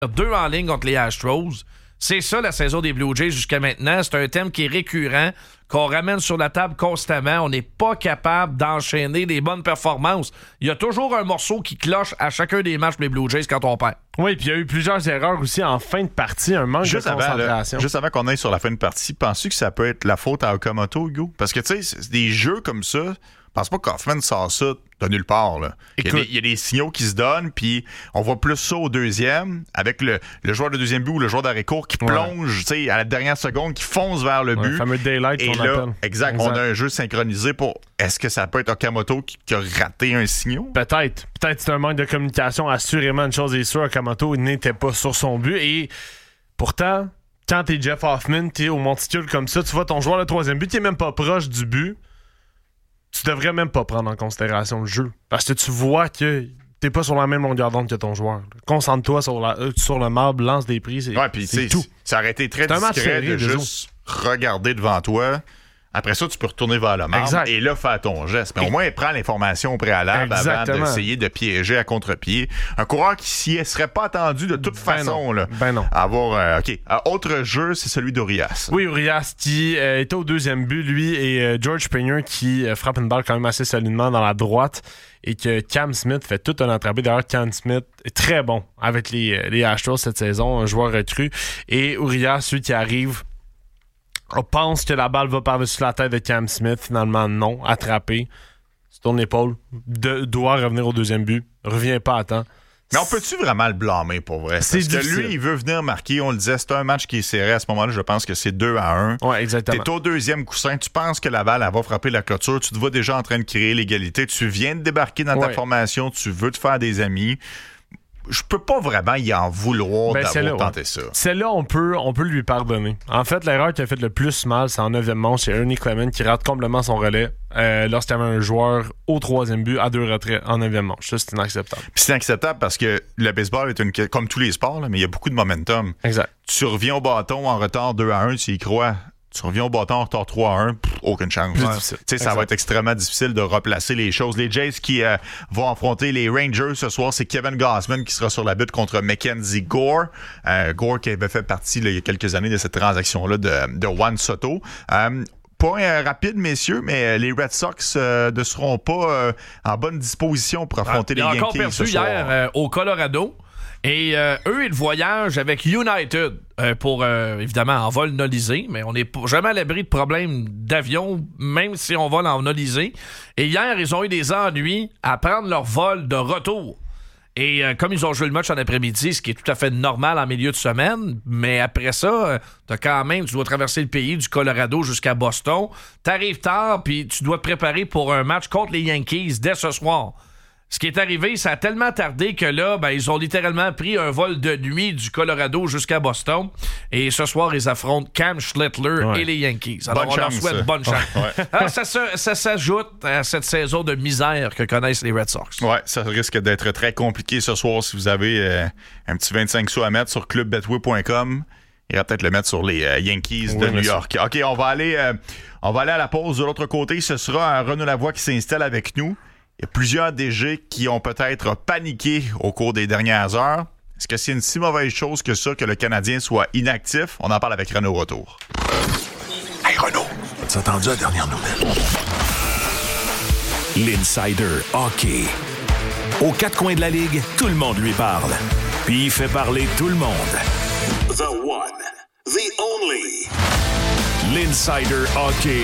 2 en ligne contre les Astros. C'est ça la saison des Blue Jays jusqu'à maintenant. C'est un thème qui est récurrent, qu'on ramène sur la table constamment. On n'est pas capable d'enchaîner des bonnes performances. Il y a toujours un morceau qui cloche à chacun des matchs pour les Blue Jays quand on perd. Oui, puis il y a eu plusieurs erreurs aussi en fin de partie, un manque de concentration. Juste avant qu'on aille sur la fin de partie, penses-tu que ça peut être la faute à Okamoto, Hugo? Parce que, tu sais, des jeux comme ça, je pense pas qu'Hoffman sort ça de nulle part. Là. Il y a des signaux qui se donnent, puis on voit plus ça au deuxième, avec le joueur de deuxième but ou le joueur d'arrêt-court qui plonge à la dernière seconde, qui fonce vers le but. Le fameux daylight qu'on appelle. Exact. On a un jeu synchronisé pour... Est-ce que ça peut être Okamoto qui a raté un signal? Peut-être c'est un manque de communication. Assurément, une chose est sûre, Okamoto n'était pas sur son but. Et pourtant, quand t'es Jeff Hoffman, t'es au monticule comme ça, tu vois ton joueur de troisième but, t'es même pas proche du but. Tu devrais même pas prendre en considération le jeu. Parce que tu vois que t'es pas sur la même longueur d'onde que ton joueur. Concentre-toi sur le marbre, lance des prises. C'est tout. Ça aurait été très discret de juste regarder devant toi. Après ça, tu peux retourner vers le marbre et là, faire ton geste. Mais au moins, prends l'information au préalable avant d'essayer de piéger à contre-pied. Un coureur qui s'y serait pas attendu de toute façon. Non. Autre jeu, c'est celui d'Urias. Oui, Urias qui était au deuxième but, lui, et George Springer qui frappe une balle quand même assez solidement dans la droite et que Cam Smith fait tout un attrapé. D'ailleurs, Cam Smith est très bon avec les Astros cette saison, un joueur recru. Et Urias, celui qui arrive... On pense que la balle va par-dessus la tête de Cam Smith. Finalement, non. Attrapé. Sur ton épaule. Doit revenir au deuxième but. Revient pas à temps. Mais on peut-tu vraiment le blâmer pour vrai? Parce que lui, il veut venir marquer. On le disait, c'est un match qui est serré. À ce moment-là, je pense que c'est 2-1. Ouais, exactement. T'es au deuxième coussin. Tu penses que la balle, elle va frapper la clôture. Tu te vois déjà en train de créer l'égalité. Tu viens de débarquer dans ta formation. Tu veux te faire des amis. Je peux pas vraiment y en vouloir d'avoir tenté ça. Celle-là, on peut lui pardonner. En fait, l'erreur qui a fait le plus mal, c'est en 9e manche. C'est Ernie Clement qui rate complètement son relais lorsqu'il y avait un joueur au 3e but à 2 retraits en 9e manche. Ça, c'est inacceptable. Puis c'est inacceptable parce que le baseball est comme tous les sports, là, mais il y a beaucoup de momentum. Exact. Tu reviens au bâton en retard 2-1, tu y crois. Tu reviens au bâton en retard 3-1, aucune chance. Ça va être extrêmement difficile de replacer les choses. Les Jays qui vont affronter les Rangers ce soir, c'est Kevin Gausman qui sera sur la butte contre Mackenzie Gore. Gore qui avait fait partie il y a quelques années de cette transaction-là de Juan Soto. Point rapide, messieurs, mais les Red Sox ne seront pas en bonne disposition pour affronter les Yankees. Ils ont encore perdu hier au Colorado. Et eux, ils voyagent avec United pour, évidemment, en vol nolisé, mais on n'est jamais à l'abri de problèmes d'avion, même si on vole en nolisé. Et hier, ils ont eu des ennuis à prendre leur vol de retour. Et comme ils ont joué le match en après-midi, ce qui est tout à fait normal en milieu de semaine, mais après ça, tu dois traverser le pays du Colorado jusqu'à Boston. T'arrives tard, puis tu dois te préparer pour un match contre les Yankees dès ce soir. Ce qui est arrivé, ça a tellement tardé que là, ils ont littéralement pris un vol de nuit du Colorado jusqu'à Boston. Et ce soir, ils affrontent Cam Schlittler et les Yankees. Alors, on leur souhaite bonne chance. Alors, ça s'ajoute à cette saison de misère que connaissent les Red Sox. Ouais, ça risque d'être très compliqué ce soir si vous avez un petit 25 sous à mettre sur clubbetway.com. Il va peut-être le mettre sur les Yankees de New York. OK, on va aller à la pause. De l'autre côté, ce sera Renaud Lavoie qui s'installe avec nous. Il y a plusieurs DG qui ont peut-être paniqué au cours des dernières heures. Est-ce que c'est une si mauvaise chose que ça que le Canadien soit inactif? On en parle avec Renaud au retour. Hey Renaud, as-tu entendu la dernière nouvelle? L'Insider Hockey. Aux quatre coins de la Ligue, tout le monde lui parle. Puis il fait parler tout le monde. The one, the only. L'Insider Hockey.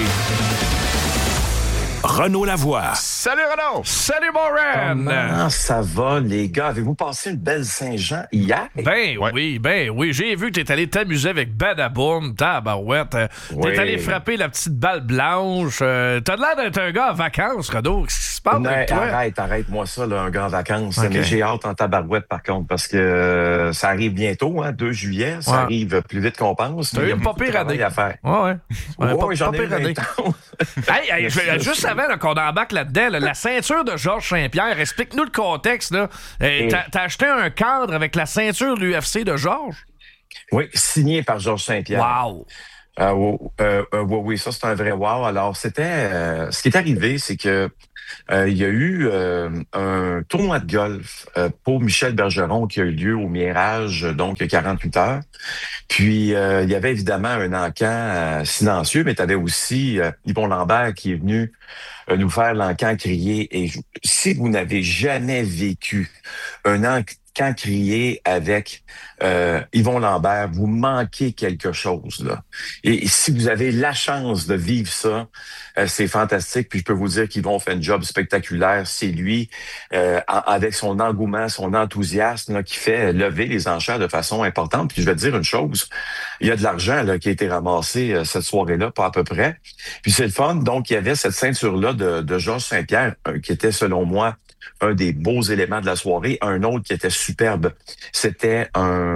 Renaud Lavoie. Salut Renaud! Salut Moran! Comment ça va, les gars? Avez-vous passé une belle Saint-Jean hier? Oui. J'ai vu que t'es allé t'amuser avec Badaboum, tabarouette. T'es allé frapper la petite balle blanche. T'as l'air d'être un gars en vacances, Renaud. Qu'est-ce qui se passe avec toi? Arrête-moi ça, là, un gars en vacances. Okay. Mais j'ai hâte en tabarouette, par contre, parce que ça arrive bientôt, 2 juillet. Ça arrive plus vite qu'on pense. T'as eu une pas pire année. À faire. J'en ai eu juste avant qu'on embarque là-dedans, la ceinture de Georges Saint-Pierre, explique-nous le contexte. Là. T'as acheté un cadre avec la ceinture de l'UFC de Georges? Oui, signé par Georges Saint-Pierre. Wow! Oui, ça c'est un vrai wow. Alors, ce qui est arrivé, c'est que il y a eu un tournoi de golf pour Michel Bergeron qui a eu lieu au Mirage, donc il y a 48 heures. Puis, il y avait évidemment un encan silencieux, mais tu avais aussi Yvon Lambert qui est venu nous faire l'encan crier. Et si vous n'avez jamais vécu un encan crier avec Yvon Lambert, vous manquez quelque chose, là. Et si vous avez la chance de vivre ça, c'est fantastique. Puis je peux vous dire qu'Yvon fait un job spectaculaire. C'est lui, avec son engouement, son enthousiasme, là, qui fait lever les enchères de façon importante. Puis je vais te dire une chose, il y a de l'argent là, qui a été ramassé cette soirée-là, pas à peu près. Puis c'est le fun. Donc, il y avait cette ceinture-là de Georges Saint-Pierre, qui était, selon moi, un des beaux éléments de la soirée. Un autre qui était superbe, c'était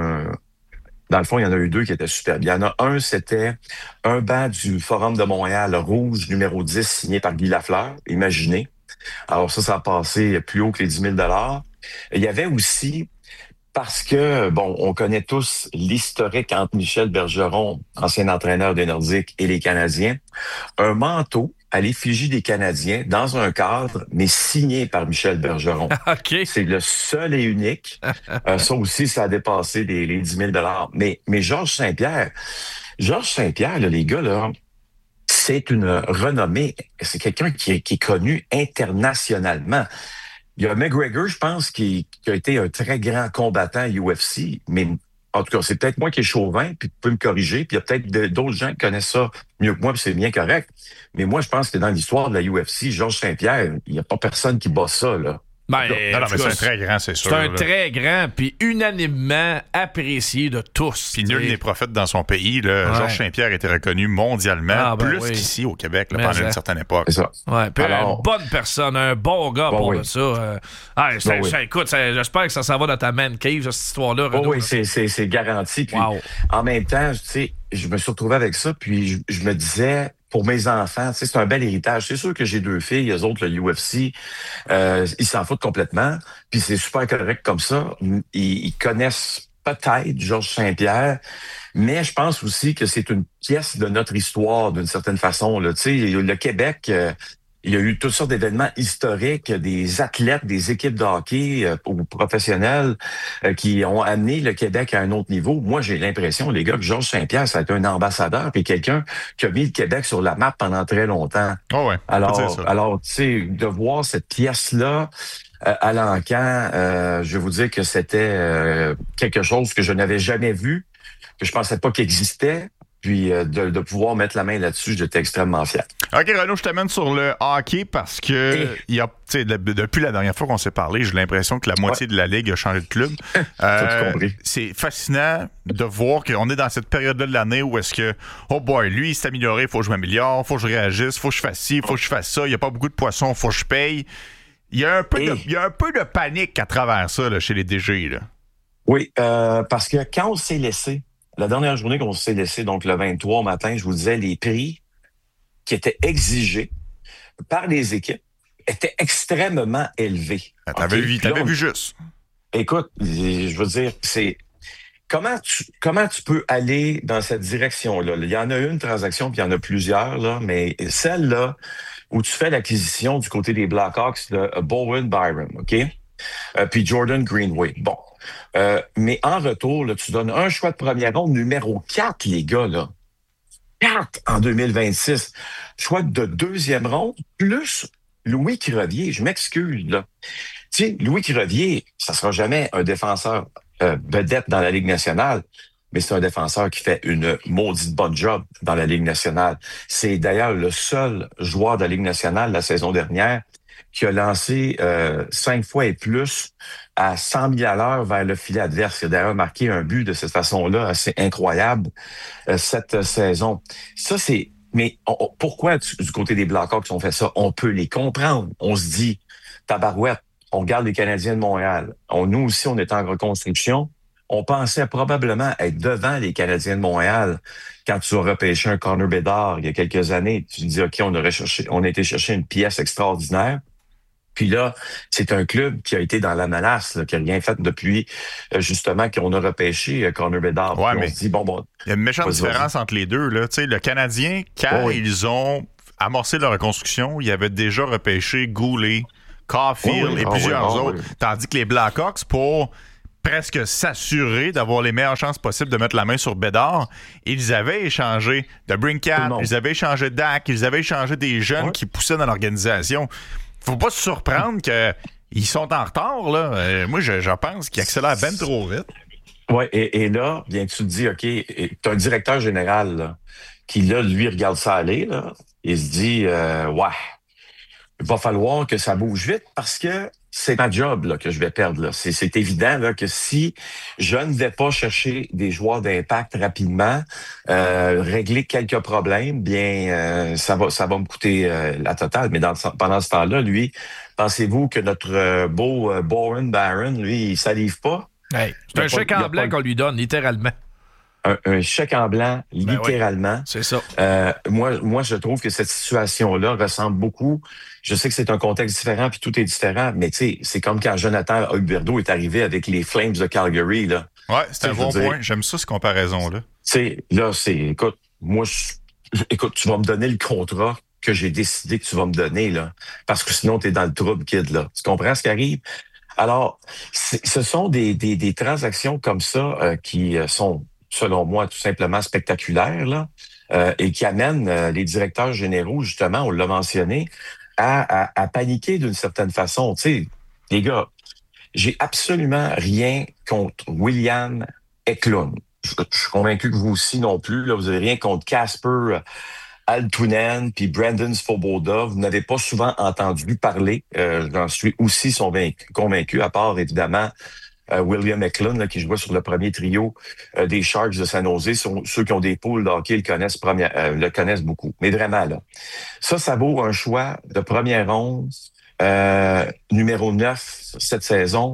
Dans le fond, il y en a eu deux qui étaient superbes. Il y en a un, c'était un banc du Forum de Montréal, rouge, numéro 10, signé par Guy Lafleur. Imaginez. Alors ça a passé plus haut que les 10 000 $. Il y avait aussi, parce que, bon, on connaît tous l'historique entre Michel Bergeron, ancien entraîneur des Nordiques, et les Canadiens, un manteau à l'effigie des Canadiens dans un cadre, mais signé par Michel Bergeron. OK. C'est le seul et unique. Ça aussi, ça a dépassé les 10 000 $. Mais Georges Saint-Pierre, là, les gars, là, c'est une renommée. C'est quelqu'un qui est connu internationalement. Il y a McGregor, je pense, qui a été un très grand combattant UFC, mais en tout cas, c'est peut-être moi qui est chauvin, puis tu peux me corriger, puis il y a peut-être d'autres gens qui connaissent ça mieux que moi, puis c'est bien correct. Mais moi, je pense que dans l'histoire de la UFC, Georges Saint-Pierre, il n'y a pas personne qui bat ça, là. Ben, non, mais c'est un très grand, c'est sûr. C'est un très grand, puis unanimement apprécié de tous. Puis nul n'est prophète dans son pays. Là. Ouais. Georges Saint-Pierre était reconnu mondialement, plus qu'ici au Québec, là, pendant une certaine époque. C'est ça. Ouais, puis une bonne personne, un bon gars pour ça. Écoute, j'espère que ça s'en va dans ta man cave, cette histoire-là. Oui, c'est garanti. Puis en même temps, tu sais, je me suis retrouvé avec ça, puis je me disais, pour mes enfants, tu sais, c'est un bel héritage. C'est sûr que j'ai 2 filles, eux autres, le UFC, ils s'en foutent complètement, puis c'est super correct comme ça. Ils connaissent peut-être Georges Saint-Pierre, mais je pense aussi que c'est une pièce de notre histoire, d'une certaine façon. Là. Tu sais, le Québec... il y a eu toutes sortes d'événements historiques, des athlètes, des équipes de hockey ou professionnels qui ont amené le Québec à un autre niveau. Moi, j'ai l'impression, les gars, que Georges Saint-Pierre, ça a été un ambassadeur puis quelqu'un qui a mis le Québec sur la map pendant très longtemps. Oh ouais, alors, tu sais, de voir cette pièce-là à l'encan, je vais vous dire que c'était quelque chose que je n'avais jamais vu, que je pensais pas qu'il existait. Puis de pouvoir mettre la main là-dessus, j'étais extrêmement fier. OK, Renaud, je t'amène sur le hockey parce que depuis la dernière fois qu'on s'est parlé, j'ai l'impression que la moitié de la Ligue a changé de club. C'est fascinant de voir qu'on est dans cette période-là de l'année où est-ce que, oh boy, lui, il s'est amélioré, il faut que je m'améliore, il faut que je réagisse, il faut que je fasse ci, il faut que je fasse ça, il n'y a pas beaucoup de poissons, il faut que je paye. Il y a un peu de panique à travers ça là, chez les DG. Là. Oui, parce que quand on s'est laissé, la dernière journée qu'on s'est laissé, donc le 23 au matin, je vous disais, les prix qui étaient exigés par les équipes étaient extrêmement élevés. T'avais vu juste. Écoute, je veux dire, c'est... Comment tu peux aller dans cette direction-là? Il y en a une transaction, puis il y en a plusieurs, là, mais celle-là où tu fais l'acquisition du côté des Blackhawks de Bowen Byram, OK? Puis Jordan Greenway. Bon. Mais en retour, là, tu donnes un choix de première ronde numéro 4, les gars, là. 4 en 2026. Choix de deuxième ronde, plus Louis Crevier. Je m'excuse, là. Tu sais, Louis Crevier, ça sera jamais un défenseur vedette dans la Ligue nationale, mais c'est un défenseur qui fait une maudite bonne job dans la Ligue nationale. C'est d'ailleurs le seul joueur de la Ligue nationale la saison dernière qui a lancé 5 fois et plus à 100 000 à l'heure vers le filet adverse. Il a d'ailleurs marqué un but de cette façon-là assez incroyable cette saison. Ça, c'est... Mais pourquoi du côté des Blackhawks on fait ça? On peut les comprendre. On se dit, tabarouette, on regarde les Canadiens de Montréal. Nous aussi, on est en reconstruction. On pensait probablement être devant les Canadiens de Montréal quand tu as repêché un Connor Bedard il y a quelques années. Tu te dis, OK, on a été chercher une pièce extraordinaire. Puis là, c'est un club qui a été dans la menace, là, qui n'a rien fait depuis, justement, qu'on a repêché Connor Bedard. Ouais, mais on se dit, il y a une méchante différence entre les deux. Là. Le Canadien, quand ils ont amorcé la reconstruction, il avait déjà repêché Goulet, Caulfield et plusieurs autres. Tandis que les Blackhawks, pour presque s'assurer d'avoir les meilleures chances possibles de mettre la main sur Bédard, ils avaient échangé de Brincat, ils avaient échangé Dak, ils avaient échangé des jeunes qui poussaient dans l'organisation. Faut pas se surprendre qu'ils sont en retard, là. Moi, je pense qu'ils accélèrent ben trop vite. Oui, et là, bien tu te dis, OK, tu as un directeur général là, qui, là, lui, regarde ça aller, là, il se dit, ouais, il va falloir que ça bouge vite parce que c'est ma job là, que je vais perdre. Là. C'est évident là, que si je ne vais pas chercher des joueurs d'impact rapidement, régler quelques problèmes, bien ça va me coûter la totale. Mais pendant ce temps-là, lui, pensez-vous que notre beau Bowen Barron, lui, il salive pas? Hey, c'est un chèque en blanc qu'on lui donne, littéralement. Un chèque en blanc, littéralement. Oui, c'est ça. Moi, je trouve que cette situation-là ressemble beaucoup. Je sais que c'est un contexte différent, puis tout est différent, mais tu sais, c'est comme quand Jonathan Huberdeau est arrivé avec les Flames de Calgary, là. Ouais, c'est un bon point. J'aime ça, cette comparaison-là. Tu sais, là, écoute, écoute, tu vas me donner le contrat que j'ai décidé que tu vas me donner, là. Parce que sinon, t'es dans le trouble, kid, là. Tu comprends ce qui arrive? Alors, ce sont des transactions comme ça qui sont, selon moi, tout simplement spectaculaires, là, et qui amènent les directeurs généraux, justement, on l'a mentionné, à paniquer d'une certaine façon. Tu sais, les gars, j'ai absolument rien contre William Eklund. Je suis convaincu que vous aussi non plus. Là, vous n'avez rien contre Casper Altunen puis Brandon Svoboda. Vous n'avez pas souvent entendu parler. J'en suis aussi convaincu, à part évidemment William Eklund, là, qui jouait sur le premier trio des Sharks de San Jose. Ceux qui ont des poules de hockey le connaissent beaucoup. Mais vraiment, là, ça vaut un choix de première ronde, numéro 9 cette saison.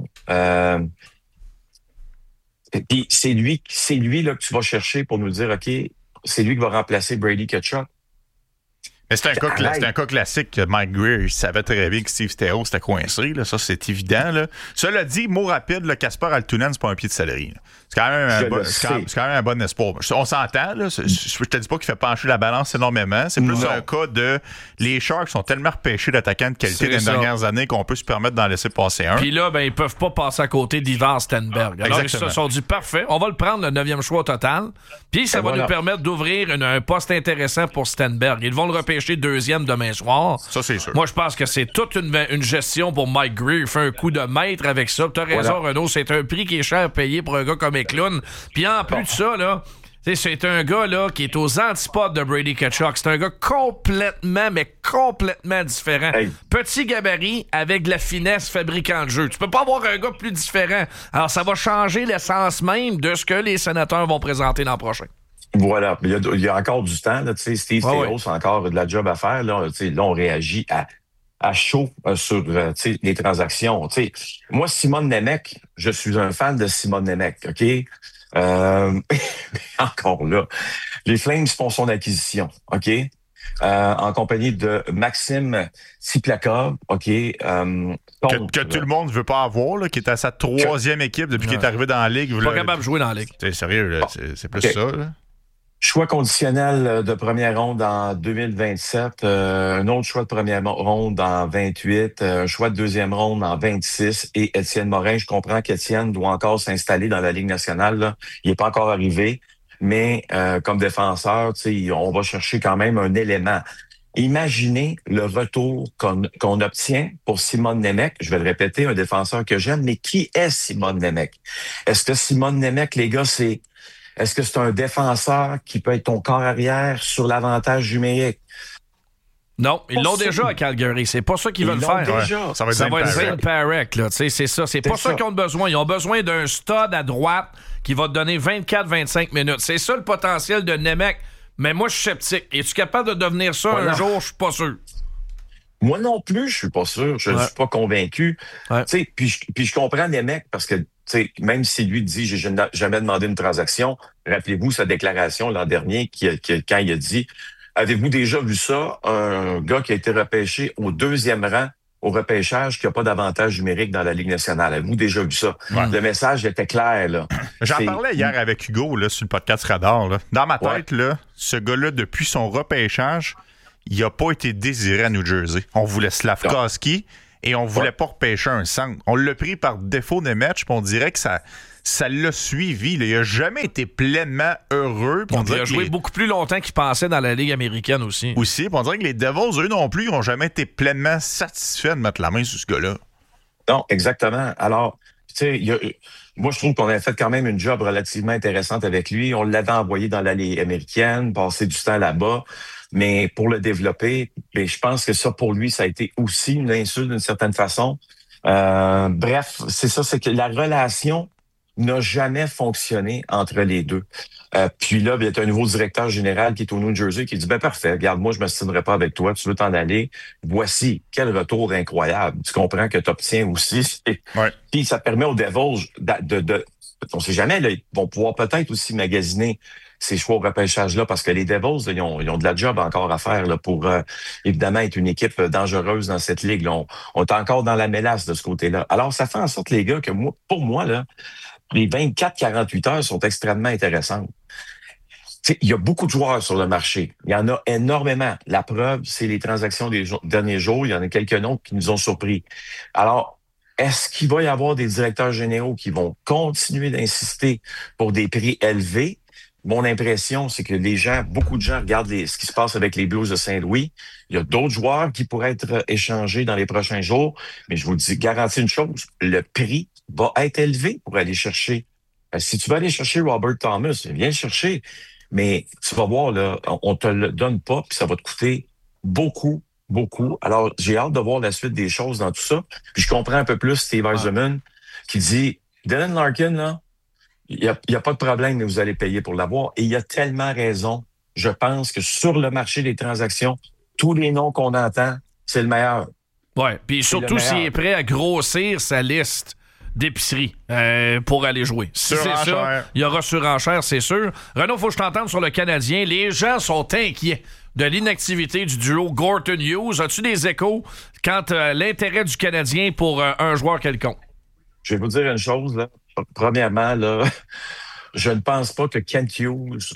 Puis c'est lui là, que tu vas chercher pour nous dire, OK, c'est lui qui va remplacer Brady Tkachuk. Mais c'est un cas classique que Mike Greer, il savait très bien que Steve Stéos était coincé. Là, ça, c'est évident. Là. Cela dit, mot rapide, le Casper Altunen, c'est pas un pied de céleri. Là. C'est quand même un bon espoir. On s'entend. Là, je te dis pas qu'il fait pencher la balance énormément. C'est plus un cas de... Les Sharks sont tellement repêchés d'attaquants de qualité dans les dernières années qu'on peut se permettre d'en laisser passer un. Puis là, ben, ils peuvent pas passer à côté d'Ivan Stenberg. Alors, ils se sont dit, parfait, on va le prendre, le 9e choix au total. Puis ça va nous permettre d'ouvrir un poste intéressant pour Stenberg. Ils vont le repêcher 2e demain soir. Ça, c'est sûr. Moi, je pense que c'est toute une gestion pour Mike Greer. Il fait un coup de maître avec ça. Tu as raison, Renaud. C'est un prix qui est cher à payer pour un gars comme Eklund. Puis en plus de ça, là, c'est un gars là qui est aux antipodes de Brady Tkachuk. C'est un gars complètement différent. Hey. Petit gabarit avec de la finesse fabricant de jeu. Tu peux pas avoir un gars plus différent. Alors, ça va changer l'essence même de ce que les sénateurs vont présenter l'an prochain. Voilà. Il y a encore du temps. Là, Steve Stéos a encore de la job à faire. Là, on réagit à chaud sur les transactions. T'sais. Moi, Simone Nemec, je suis un fan de Simone Nemec. OK? Encore là. Les Flames font son acquisition. OK? En compagnie de Maxime Tsiplakov. OK? Que tout le monde ne veut pas avoir, là, qui est à sa 3e équipe depuis qu'il est arrivé dans la Ligue. Pas capable de jouer dans la Ligue. T'es sérieux, là? C'est plus ça, là? Choix conditionnel de première ronde en 2027, un autre choix de première ronde en 28, un choix de deuxième ronde en 26 et Étienne Morin. Je comprends qu'Étienne doit encore s'installer dans la Ligue nationale. Là. Il n'est pas encore arrivé, mais comme défenseur, on va chercher quand même un élément. Imaginez le retour qu'on obtient pour Simone Nemec. Je vais le répéter, un défenseur que j'aime, mais qui est Simone Nemec? Est-ce que Simone Nemec, les gars, est-ce que c'est un défenseur qui peut être ton corps arrière sur l'avantage numérique? Non, ils l'ont déjà à Calgary. C'est pas ça qu'ils veulent faire. Déjà. Ouais. Ça va être Zane Parek. C'est ça. C'est pas ça qu'ils ont besoin. Ils ont besoin d'un stud à droite qui va te donner 24-25 minutes. C'est ça le potentiel de Nemec. Mais moi, je suis sceptique. Es-tu capable de devenir ça un jour? Je suis pas sûr. Moi non plus, je suis pas sûr. Je ne suis pas convaincu. Ouais. Puis je comprends Nemec parce que même si lui dit « j'ai jamais demandé une transaction », rappelez-vous sa déclaration l'an dernier quand il a dit « avez-vous déjà vu ça, un gars qui a été repêché au 2e rang au repêchage qui n'a pas d'avantage numérique dans la Ligue nationale? Avez-vous déjà vu ça? Ouais. Le message était clair. Là. J'en parlais hier avec Hugo là, sur le podcast Radar. Là. Dans ma tête, là, ce gars-là, depuis son repêchage, il n'a pas été désiré à New Jersey. On voulait Slavkovski et on voulait pas repêcher un centre. On l'a pris par défaut des matchs, puis on dirait que ça l'a suivi. Là. Il n'a jamais été pleinement heureux. Il a joué beaucoup plus longtemps qu'il pensait dans la Ligue américaine aussi. Puis on dirait que les Devils, eux non plus, ils n'ont jamais été pleinement satisfaits de mettre la main sur ce gars-là. Non, exactement. Alors, tu sais, moi, je trouve qu'on a fait quand même une job relativement intéressante avec lui. On l'avait envoyé dans la Ligue américaine, passé du temps là-bas. Mais pour le développer, je pense que ça, pour lui, ça a été aussi une insulte d'une certaine façon. Bref, c'est ça, c'est que la relation n'a jamais fonctionné entre les deux. Puis là, il y a un nouveau directeur général qui est au New Jersey qui dit, parfait, regarde, moi, je me signerai pas avec toi, tu veux t'en aller. Voici, quel retour incroyable. Tu comprends que tu obtiens aussi. Ouais. Puis ça permet aux Devils on sait jamais, là, ils vont pouvoir peut-être aussi magasiner ces choix au repêchage-là parce que les Devils, là, ils ont de la job encore à faire là, pour évidemment être une équipe dangereuse dans cette ligue. Là. On est encore dans la mélasse de ce côté-là. Alors, ça fait en sorte, les gars, que pour moi, là, les 24-48 heures sont extrêmement intéressantes. T'sais, il y a beaucoup de joueurs sur le marché. Il y en a énormément. La preuve, c'est les transactions des derniers jours. Il y en a quelques autres qui nous ont surpris. Alors, est-ce qu'il va y avoir des directeurs généraux qui vont continuer d'insister pour des prix élevés? Mon impression, c'est que beaucoup de gens regardent ce qui se passe avec les Blues de Saint-Louis. Il y a d'autres joueurs qui pourraient être échangés dans les prochains jours. Mais je vous garantis une chose, le prix va être élevé pour aller chercher. Si tu veux aller chercher Robert Thomas, viens le chercher. Mais tu vas voir, là, on te le donne pas, puis ça va te coûter beaucoup, beaucoup. Alors, j'ai hâte de voir la suite des choses dans tout ça. Puis je comprends un peu plus Steve Yzerman qui dit, Dylan Larkin, là, il y a pas de problème, mais vous allez payer pour l'avoir. Et il a tellement raison. Je pense que sur le marché des transactions, tous les noms qu'on entend, c'est le meilleur. Ouais, puis surtout s'il est prêt à grossir sa liste d'épicerie pour aller jouer. Si c'est ça, il y aura surenchère, c'est sûr. Renaud, faut que je t'entende sur le Canadien. Les gens sont inquiets de l'inactivité du duo Gorton-Hughes. As-tu des échos quant à l'intérêt du Canadien pour un joueur quelconque? Je vais vous dire une chose, là. Premièrement, là, je ne pense pas que Kent Hughes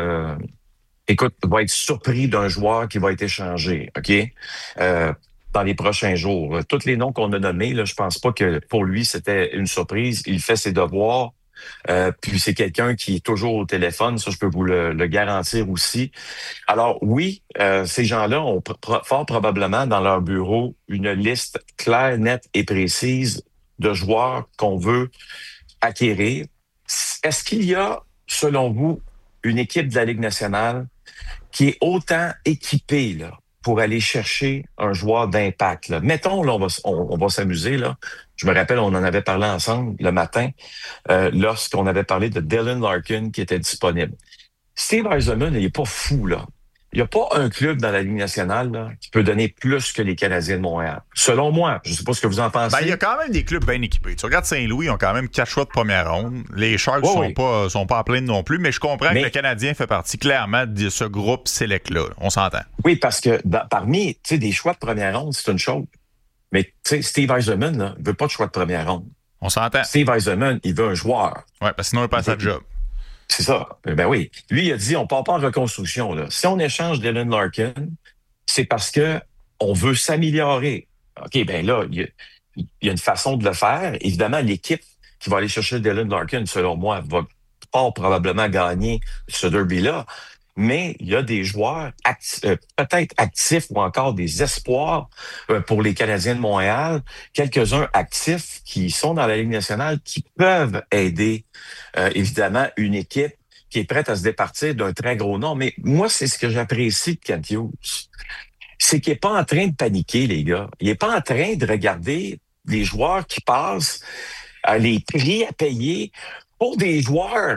va être surpris d'un joueur qui va être échangé, OK? Dans les prochains jours. Tous les noms qu'on a nommés, là, je pense pas que pour lui, c'était une surprise. Il fait ses devoirs. Puis c'est quelqu'un qui est toujours au téléphone, ça je peux vous le garantir aussi. Alors oui, ces gens-là ont fort probablement dans leur bureau une liste claire, nette et précise de joueurs qu'on veut acquérir. Est-ce qu'il y a, selon vous, une équipe de la Ligue nationale qui est autant équipée là, pour aller chercher un joueur d'impact? Là? Mettons, là, on va s'amuser. Là. Je me rappelle, on en avait parlé ensemble le matin lorsqu'on avait parlé de Dylan Larkin qui était disponible. Steve Yzerman, il n'est pas fou, là. Il n'y a pas un club dans la Ligue nationale là, qui peut donner plus que les Canadiens de Montréal. Selon moi, je ne sais pas ce que vous en pensez. Il y a quand même des clubs bien équipés. Tu regardes Saint-Louis, ils ont quand même 4 choix de première ronde. Les Sharks sont pas à plaindre non plus, mais je comprends que le Canadien fait partie clairement de ce groupe select-là. On s'entend. Oui, parce que parmi des choix de première ronde, c'est une chose. Mais Steve Yzerman ne veut pas de choix de première ronde. On s'entend. Steve Yzerman, il veut un joueur. Oui, parce que sinon, il passe à job. C'est ça. Ben oui. Lui, il a dit, on part pas en reconstruction. Là. Si on échange Dylan Larkin, c'est parce que on veut s'améliorer. OK, ben là, il y a une façon de le faire. Évidemment, l'équipe qui va aller chercher Dylan Larkin, selon moi, va pas probablement gagner ce derby-là. Mais il y a des joueurs peut-être actifs ou encore des espoirs pour les Canadiens de Montréal, quelques-uns actifs qui sont dans la Ligue nationale qui peuvent aider évidemment une équipe qui est prête à se départir d'un très gros nom. Mais moi, c'est ce que j'apprécie de Kent Hughes. C'est qu'il n'est pas en train de paniquer, les gars. Il n'est pas en train de regarder les joueurs qui passent, les prix à payer pour des joueurs...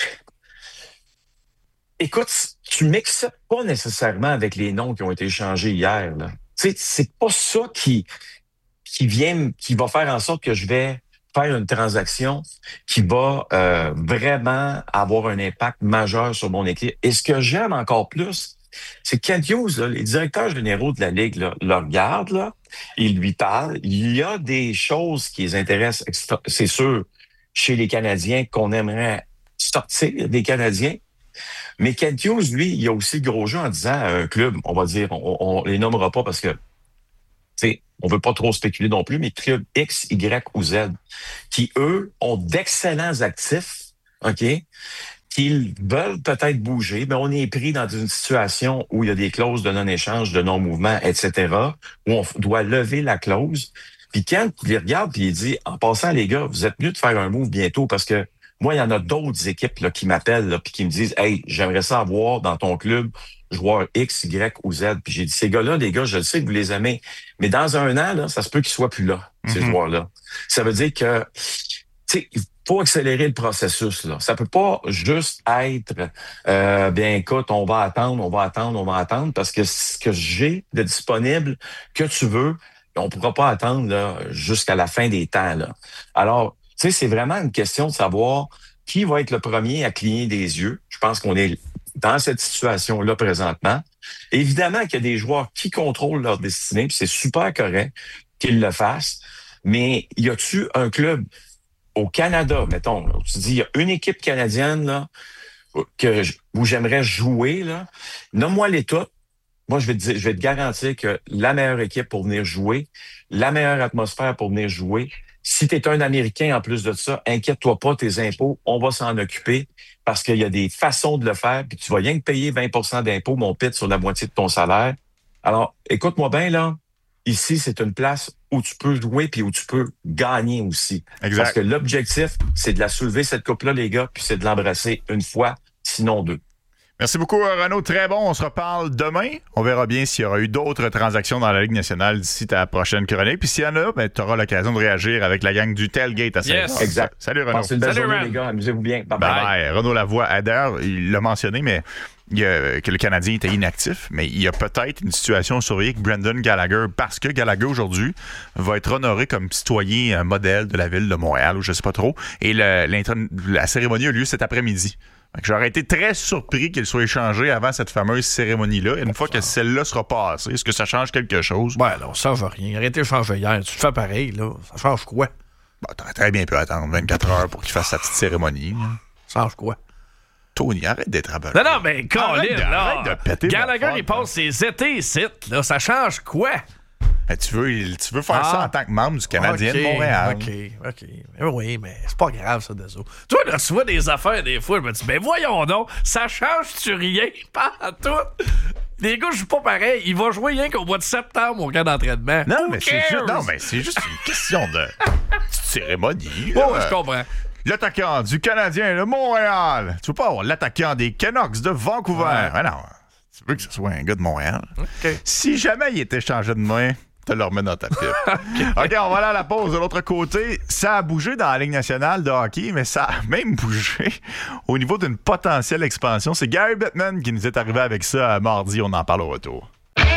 Écoute, tu mixes pas nécessairement avec les noms qui ont été échangés hier. Là. Tu sais, c'est pas ça qui va faire en sorte que je vais faire une transaction qui va vraiment avoir un impact majeur sur mon équipe. Et ce que j'aime encore plus, c'est que Kent Hughes, là, les directeurs généraux de la Ligue là, le regardent, là, ils lui parlent. Il y a des choses qui les intéressent, c'est sûr, chez les Canadiens qu'on aimerait sortir des Canadiens. Mais Kent Hughes, lui, il a aussi le gros jeu en disant à un club, on va dire, on les nommera pas parce que, tu sais, on veut pas trop spéculer non plus, mais club X, Y ou Z, qui, eux, ont d'excellents actifs, OK, qu'ils veulent peut-être bouger, mais on est pris dans une situation où il y a des clauses de non-échange, de non-mouvement, etc., où on doit lever la clause. Puis quand il regarde puis il dit, en passant, les gars, vous êtes mieux de faire un move bientôt parce que moi, il y en a d'autres équipes là, qui m'appellent là, puis qui me disent, hey, j'aimerais ça avoir dans ton club joueur X, Y ou Z. Puis j'ai dit, ces gars-là, les gars, je le sais que vous les aimez, mais dans un an, là, ça se peut qu'ils soient plus là, ces joueurs-là. Ça veut dire que, tu sais, il faut accélérer le processus, là. Ça peut pas juste être, bien, écoute, on va attendre, parce que ce que j'ai de disponible, que tu veux, on pourra pas attendre là, jusqu'à la fin des temps, là. Alors, tu sais, c'est vraiment une question de savoir qui va être le premier à cligner des yeux. Je pense qu'on est dans cette situation-là présentement. Évidemment qu'il y a des joueurs qui contrôlent leur destinée, puis c'est super correct qu'ils le fassent, mais y a-tu un club au Canada, mettons, là, où tu dis, il y a une équipe canadienne là, où j'aimerais jouer, là, nomme-moi les toutes. Moi, je vais te garantir que la meilleure équipe pour venir jouer, la meilleure atmosphère pour venir jouer. Si tu es un Américain en plus de ça, inquiète-toi pas, tes impôts, on va s'en occuper parce qu'il y a des façons de le faire, puis tu vas rien que payer 20% d'impôts, mon pit, sur la moitié de ton salaire. Alors, écoute-moi bien, là, ici, c'est une place où tu peux jouer puis où tu peux gagner aussi. Exact. Parce que l'objectif, c'est de la soulever, cette coupe-là, les gars, puis c'est de l'embrasser une fois, sinon deux. Merci beaucoup, Renaud. Très bon. On se reparle demain. On verra bien s'il y aura eu d'autres transactions dans la Ligue nationale d'ici ta prochaine chronique. Puis s'il y en a, ben, tu auras l'occasion de réagir avec la gang du Tailgate à 16h. Yes. Exact. Salut, Renaud. Passez une belle journée, Ren. les gars. Amusez-vous bien. Bye Bye bye. bye. Renaud Lavoie, d'ailleurs, il l'a mentionné, mais que le Canadien était inactif, mais il y a peut-être une situation surveillée avec Brendan Gallagher, parce que Gallagher, aujourd'hui, va être honoré comme citoyen modèle de la ville de Montréal, ou je sais pas trop, et la cérémonie a lieu cet après-midi. J'aurais été très surpris qu'il soit échangé avant cette fameuse cérémonie-là. Et une fois que celle-là sera passée, est-ce que ça change quelque chose? Ben non, ça change rien. Arrêtez de changer hier. Tu fais pareil, là. Ça change quoi? Bon, t'aurais très bien pu attendre 24 heures pour qu'il fasse sa petite cérémonie. Ça change quoi? Tony, arrête d'être abonné. Non, mais Colin, là. Arrête de péter Gallagher, mon fun, il passe ses étés ici, là. Ça change quoi? Ben, tu veux faire ça en tant que membre du Canadien de Montréal. OK. Oui, mais c'est pas grave, ça, désolé. Tu vois, là, tu vois des affaires, des fois, je me dis, ben voyons donc, ça change-tu rien? Pas à tout. Les gars, je joue pas pareil. Il va jouer rien qu'au mois de septembre au camp d'entraînement. Non, Who mais cares? c'est juste une question de petite cérémonie. Oh, je comprends. L'attaquant du Canadien de Montréal. Tu veux pas avoir l'attaquant des Canucks de Vancouver. Ouais. Ben non, tu veux que ce soit un gars de Montréal. OK. Si jamais il était changé de main, te le remets dans ta pipe. OK, on va aller à la pause. De l'autre côté, ça a bougé dans la Ligue nationale de hockey, mais ça a même bougé au niveau d'une potentielle expansion. C'est Gary Bettman qui nous est arrivé avec ça mardi. On en parle au retour.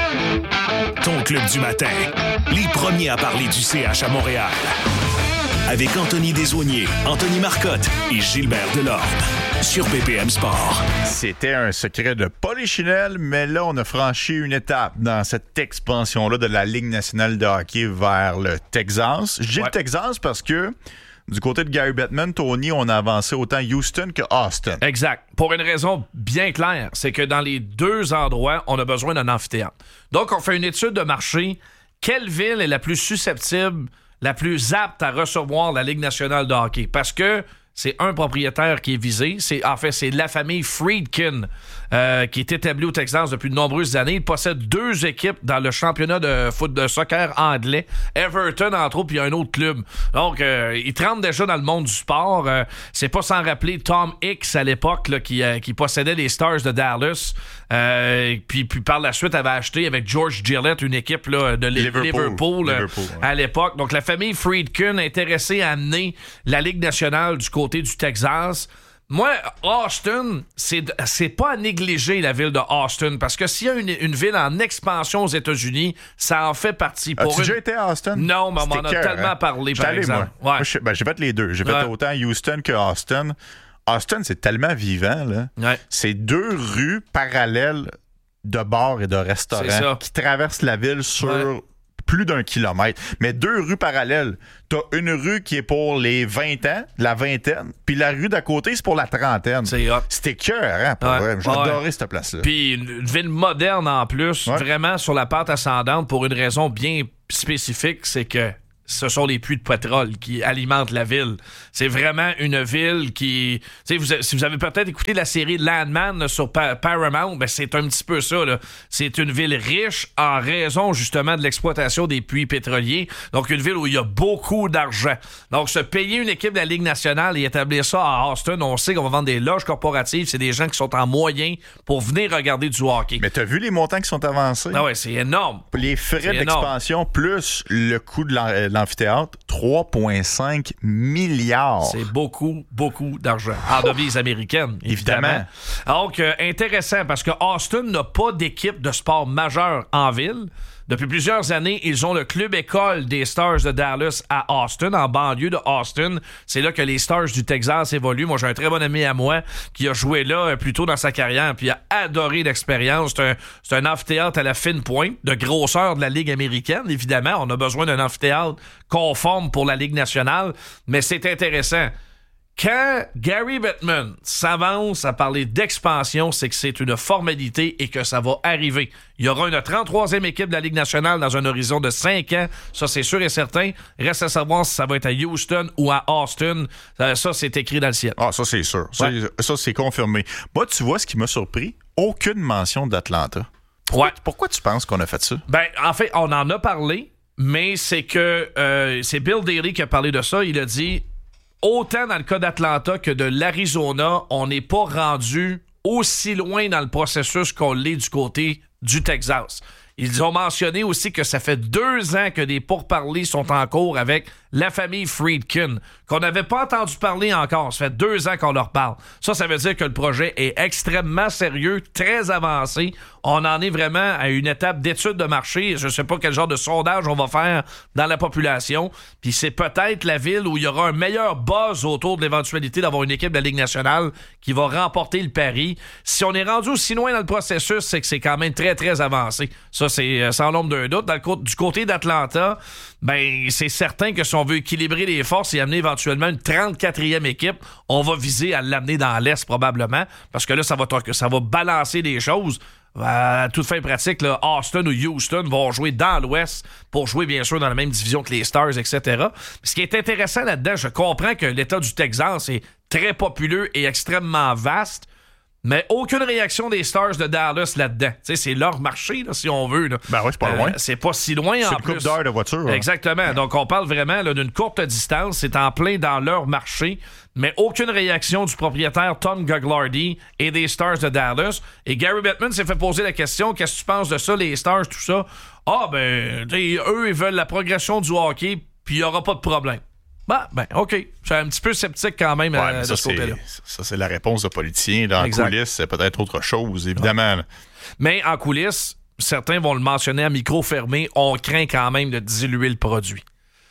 Ton club du matin. Les premiers à parler du CH à Montréal. Avec Anthony Desaulniers, Anthony Marcotte et Gilbert Delorme. Sur BPM Sport. C'était un secret de Polichinelle, mais là, on a franchi une étape dans cette expansion-là de la Ligue nationale de hockey vers le Texas. Je dis le Texas parce que du côté de Gary Bettman, Tony, on a avancé autant Houston que Austin. Exact. Pour une raison bien claire, c'est que dans les deux endroits, on a besoin d'un amphithéâtre. Donc, on fait une étude de marché. Quelle ville est la plus susceptible, la plus apte à recevoir la Ligue nationale de hockey? Parce que c'est un propriétaire qui est visé. C'est la famille Friedkin qui est établie au Texas depuis de nombreuses années. Il possède 2 équipes dans le championnat de soccer anglais. Everton, entre autres, puis il y a un autre club. Donc, il trempe déjà dans le monde du sport. C'est pas sans rappeler Tom Hicks à l'époque là, qui possédait les Stars de Dallas. Puis par la suite avait acheté avec George Gillett une équipe là, de Liverpool à l'époque. Donc, la famille Friedkin est intéressée à amener la Ligue nationale du côté du Texas. Moi, Austin, c'est pas à négliger la ville de Austin, parce que s'il y a une ville en expansion aux États-Unis, ça en fait partie. As-tu déjà été à Austin? Non, mais on m'en a tellement parlé, par exemple. Moi, j'ai fait les deux. J'ai fait autant Houston que Austin. Austin, c'est tellement vivant, là. Ouais. C'est 2 rues parallèles de bars et de restaurants qui traversent la ville sur plus d'1 kilomètre. Mais 2 rues parallèles. T'as une rue qui est pour les 20 ans, la vingtaine, puis la rue d'à côté, c'est pour la trentaine. C'est hot. C'était cœur, pour vrai. J'ai adoré cette place-là. Puis une ville moderne en plus, vraiment sur la pente ascendante pour une raison bien spécifique, c'est que ce sont les puits de pétrole qui alimentent la ville. C'est vraiment une ville qui... Si vous avez peut-être écouté la série Landman là, sur Paramount, ben c'est un petit peu ça. Là. C'est une ville riche en raison justement de l'exploitation des puits pétroliers. Donc une ville où il y a beaucoup d'argent. Donc se payer une équipe de la Ligue nationale et établir ça à Austin, on sait qu'on va vendre des loges corporatives. C'est des gens qui sont en moyen pour venir regarder du hockey. Mais t'as vu les montants qui sont avancés? Ah ouais, c'est énorme. Les frais d'expansion plus le coût de l'amphithéâtre, 3,5 milliards. C'est beaucoup, beaucoup d'argent. En devises américaines, évidemment. Donc, intéressant, parce que Austin n'a pas d'équipe de sport majeure en ville. Depuis plusieurs années, ils ont le club école des Stars de Dallas à Austin, en banlieue de Austin. C'est là que les Stars du Texas évoluent. Moi, j'ai un très bon ami à moi qui a joué là plus tôt dans sa carrière, puis il a adoré l'expérience. C'est un amphithéâtre à la fine pointe, de grosseur de la Ligue américaine, évidemment. On a besoin d'un amphithéâtre conforme pour la Ligue nationale, mais c'est intéressant. Quand Gary Bettman s'avance à parler d'expansion, c'est que c'est une formalité et que ça va arriver. Il y aura une 33e équipe de la Ligue nationale dans un horizon de 5 ans. Ça, c'est sûr et certain. Reste à savoir si ça va être à Houston ou à Austin. Ça, c'est écrit dans le ciel. Ah, ça, c'est sûr. Ça, c'est confirmé. Moi, tu vois, ce qui m'a surpris, aucune mention d'Atlanta. Pourquoi tu penses qu'on a fait ça? Ben, en fait, on en a parlé, mais c'est que c'est Bill Daly qui a parlé de ça. Il a dit... Autant dans le cas d'Atlanta que de l'Arizona, on n'est pas rendu aussi loin dans le processus qu'on l'est du côté du Texas. Ils ont mentionné aussi que ça fait 2 ans que des pourparlers sont en cours avec la famille Friedkin, qu'on n'avait pas entendu parler encore. Ça fait 2 ans qu'on leur parle. Ça veut dire que le projet est extrêmement sérieux, très avancé. On en est vraiment à une étape d'étude de marché. Je ne sais pas quel genre de sondage on va faire dans la population. Puis c'est peut-être la ville où il y aura un meilleur buzz autour de l'éventualité d'avoir une équipe de la Ligue nationale qui va remporter le pari. Si on est rendu aussi loin dans le processus, c'est que c'est quand même très, très avancé. Ça, c'est sans l'ombre d'un doute. Du côté d'Atlanta, ben c'est certain que si on veut équilibrer les forces et amener éventuellement une 34e équipe, on va viser à l'amener dans l'Est probablement, parce que là, ça va balancer des choses. À toute fin pratique, là, Austin ou Houston vont jouer dans l'Ouest pour jouer, bien sûr, dans la même division que les Stars, etc. Ce qui est intéressant là-dedans, je comprends que l'État du Texas est très populeux et extrêmement vaste, mais aucune réaction des Stars de Dallas là-dedans. T'sais, c'est leur marché, là, si on veut. Là. Ben oui, c'est pas loin. C'est pas si loin en plus. C'est une couple d'heures de voiture. Hein. Exactement. Donc, on parle vraiment là, d'une courte distance. C'est en plein dans leur marché. Mais aucune réaction du propriétaire Tom Gagliardi et des Stars de Dallas. Et Gary Bettman s'est fait poser la question, qu'est-ce que tu penses de ça, les Stars, tout ça? Ah, ben, eux, ils veulent la progression du hockey, puis il n'y aura pas de problème. Ben, OK. Je suis un petit peu sceptique quand même de ce côté-là. Ça, c'est la réponse de politicien. Là, en coulisses, c'est peut-être autre chose, évidemment. Ouais. Mais en coulisses, certains vont le mentionner à micro fermé, on craint quand même de diluer le produit.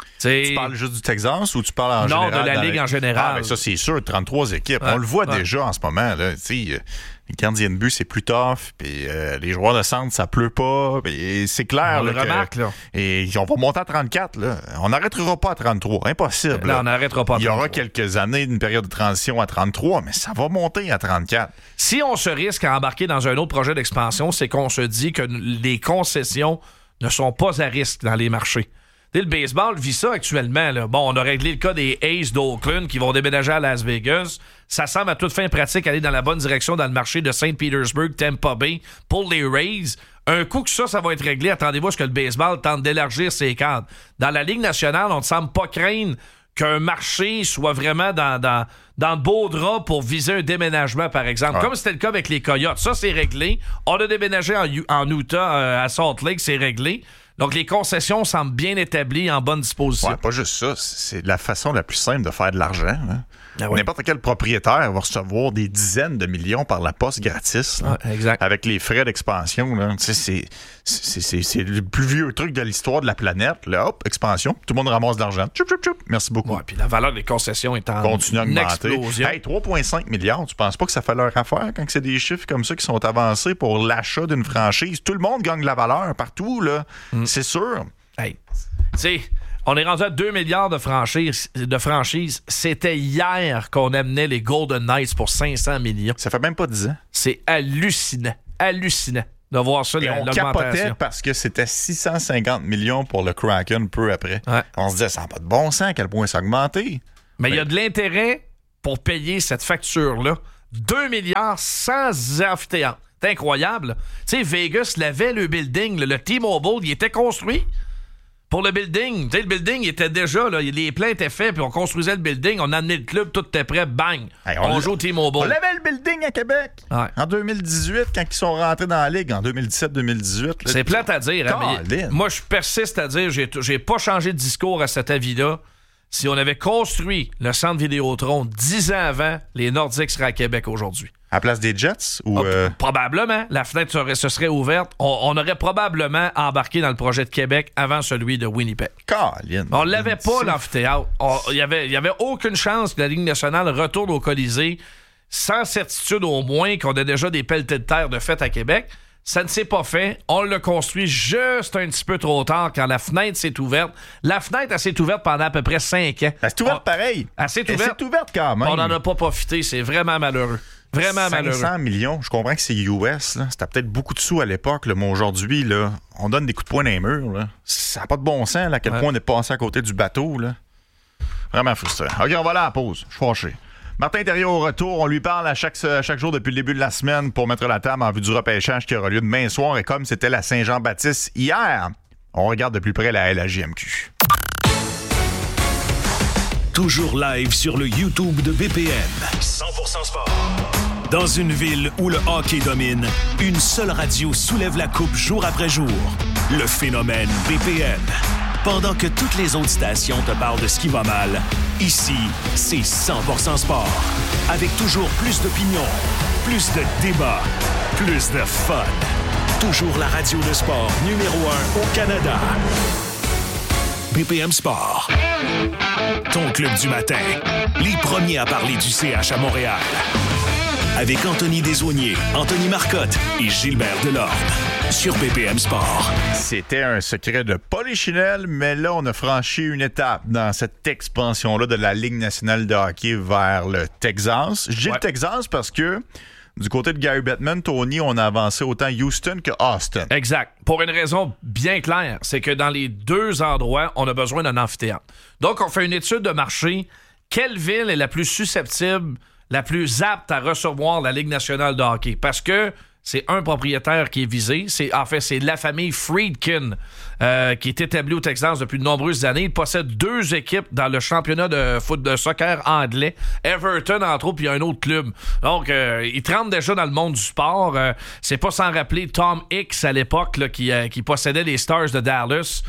Tu parles juste du Texas ou tu parles en général? Non, de la Ligue en général. Ah, ben ça, c'est sûr, 33 équipes. On le voit déjà en ce moment. Là. Les gardiens de but, c'est plus tough. Puis les joueurs de centre, ça pleut pas. Puis c'est clair. On le remarque, là. Et on va monter à 34. Là. On n'arrêtera pas à 33. Impossible. Là, on n'arrêtera pas à 33. Il y aura quelques années d'une période de transition à 33, mais ça va monter à 34. Si on se risque à embarquer dans un autre projet d'expansion, c'est qu'on se dit que les concessions ne sont pas à risque dans les marchés. Le baseball vit ça actuellement. Là. Bon, on a réglé le cas des A's d'Oakland qui vont déménager à Las Vegas. Ça semble à toute fin pratique aller dans la bonne direction dans le marché de Saint Petersburg, Tampa Bay pour les Rays. Un coup que ça va être réglé, attendez-vous à ce que le baseball tente d'élargir ses cadres. Dans la Ligue nationale, on ne semble pas craindre qu'un marché soit vraiment dans le beau drap pour viser un déménagement, par exemple. Comme c'était le cas avec les Coyotes. Ça, c'est réglé. On a déménagé en Utah, à Salt Lake, c'est réglé. Donc, les concessions semblent bien établies, en bonne disposition. Ouais, pas juste ça. C'est la façon la plus simple de faire de l'argent. Hein? Ah oui. N'importe quel propriétaire va recevoir des dizaines de millions par la poste gratis. Là, exact. Avec les frais d'expansion. Là. C'est le plus vieux truc de l'histoire de la planète. Là, hop, expansion. Tout le monde ramasse de l'argent. Tchoup, tchoup, tchoup. Merci beaucoup. Ouais, puis la valeur des concessions est en explosion. Hey, 3,5 milliards, tu penses pas que ça fait leur affaire quand c'est des chiffres comme ça qui sont avancés pour l'achat d'une franchise? Tout le monde gagne de la valeur partout, là. C'est sûr. Hey, tu sais, on est rendu à 2 milliards de franchises. C'était hier qu'on amenait les Golden Knights pour 500 millions. Ça fait même pas 10 ans. C'est hallucinant. Hallucinant de voir ça, Et on capotait parce que c'était 650 millions pour le Kraken peu après. Ouais. On se disait, ça n'a pas de bon sens à quel point ça a augmenté. Mais il y a de l'intérêt pour payer cette facture-là. 2 milliards sans amphithéâtre. C'est incroyable. Tu sais, Vegas l'avait, le building. Le T-Mobile, il était construit pour le building. Tu sais, le building, il était déjà, là, les plans étaient faits, puis on construisait le building, on a amené le club, tout était prêt, bang. Hey, on joue au T-Mobile. On avait le building à Québec. Ouais. En 2018, quand ils sont rentrés dans la Ligue, en 2017-2018. C'est plate à dire. Hein, mais moi, je persiste à dire, j'ai pas changé de discours à cet avis-là. Si on avait construit le centre Vidéotron 10 ans avant, les Nordiques seraient à Québec aujourd'hui. À la place des Jets? Ou Probablement. La fenêtre se serait ouverte. On aurait probablement embarqué dans le projet de Québec avant celui de Winnipeg. Caroline. On l'avait pas, l'amphithéâtre. Il y avait aucune chance que la Ligue nationale retourne au Colisée sans certitude au moins qu'on a déjà des pelletés de terre de fait à Québec. Ça ne s'est pas fait. On l'a construit juste un petit peu trop tard quand la fenêtre s'est ouverte. La fenêtre, elle s'est ouverte pendant à peu près 5 ans. Elle s'est ouverte pareil. Elle s'est Elle s'est ouverte quand même. On n'en a pas profité. C'est vraiment malheureux. Vraiment 500 malheureux. millions, je comprends que c'est US. Là. C'était peut-être beaucoup de sous à l'époque, là, mais aujourd'hui, là, on donne des coups de poing dans les murs. Là. Ça n'a pas de bon sens là, à quel point on est passé à côté du bateau. Là. Vraiment frustrant. OK, on va aller à la pause. Je suis fâché. Martin Thériault au retour, on lui parle à chaque jour depuis le début de la semaine pour mettre la table en vue du repêchage qui aura lieu demain soir. Et comme c'était la Saint-Jean-Baptiste hier, on regarde de plus près la LHJMQ. Toujours live sur le YouTube de BPM. 100% sport. Dans une ville où le hockey domine, une seule radio soulève la coupe jour après jour. Le phénomène BPM. Pendant que toutes les autres stations te parlent de ce qui va mal, ici, c'est 100% sport. Avec toujours plus d'opinions, plus de débats, plus de fun. Toujours la radio de sport numéro 1 au Canada. BPM Sport. Ton club du matin. Les premiers à parler du CH à Montréal. Avec Anthony Desaulniers, Anthony Marcotte et Gilbert Delorme. Sur BPM Sport. C'était un secret de Polichinelle, mais là, on a franchi une étape dans cette expansion-là de la Ligue nationale de hockey vers le Texas. Je dis le Texas parce que du côté de Gary Bettman, Tony, on a avancé autant Houston que Austin. Exact. Pour une raison bien claire, c'est que dans les deux endroits, on a besoin d'un amphithéâtre. Donc, on fait une étude de marché. Quelle ville est la plus susceptible, la plus apte à recevoir la Ligue nationale de hockey? Parce que c'est un propriétaire qui est visé. C'est la famille Friedkin qui est établie au Texas depuis de nombreuses années. Il possède 2 équipes dans le championnat de soccer anglais. Everton, entre autres, puis il y a un autre club. Donc, il trempe déjà dans le monde du sport. C'est pas sans rappeler Tom Hicks à l'époque là, qui possédait les Stars de Dallas.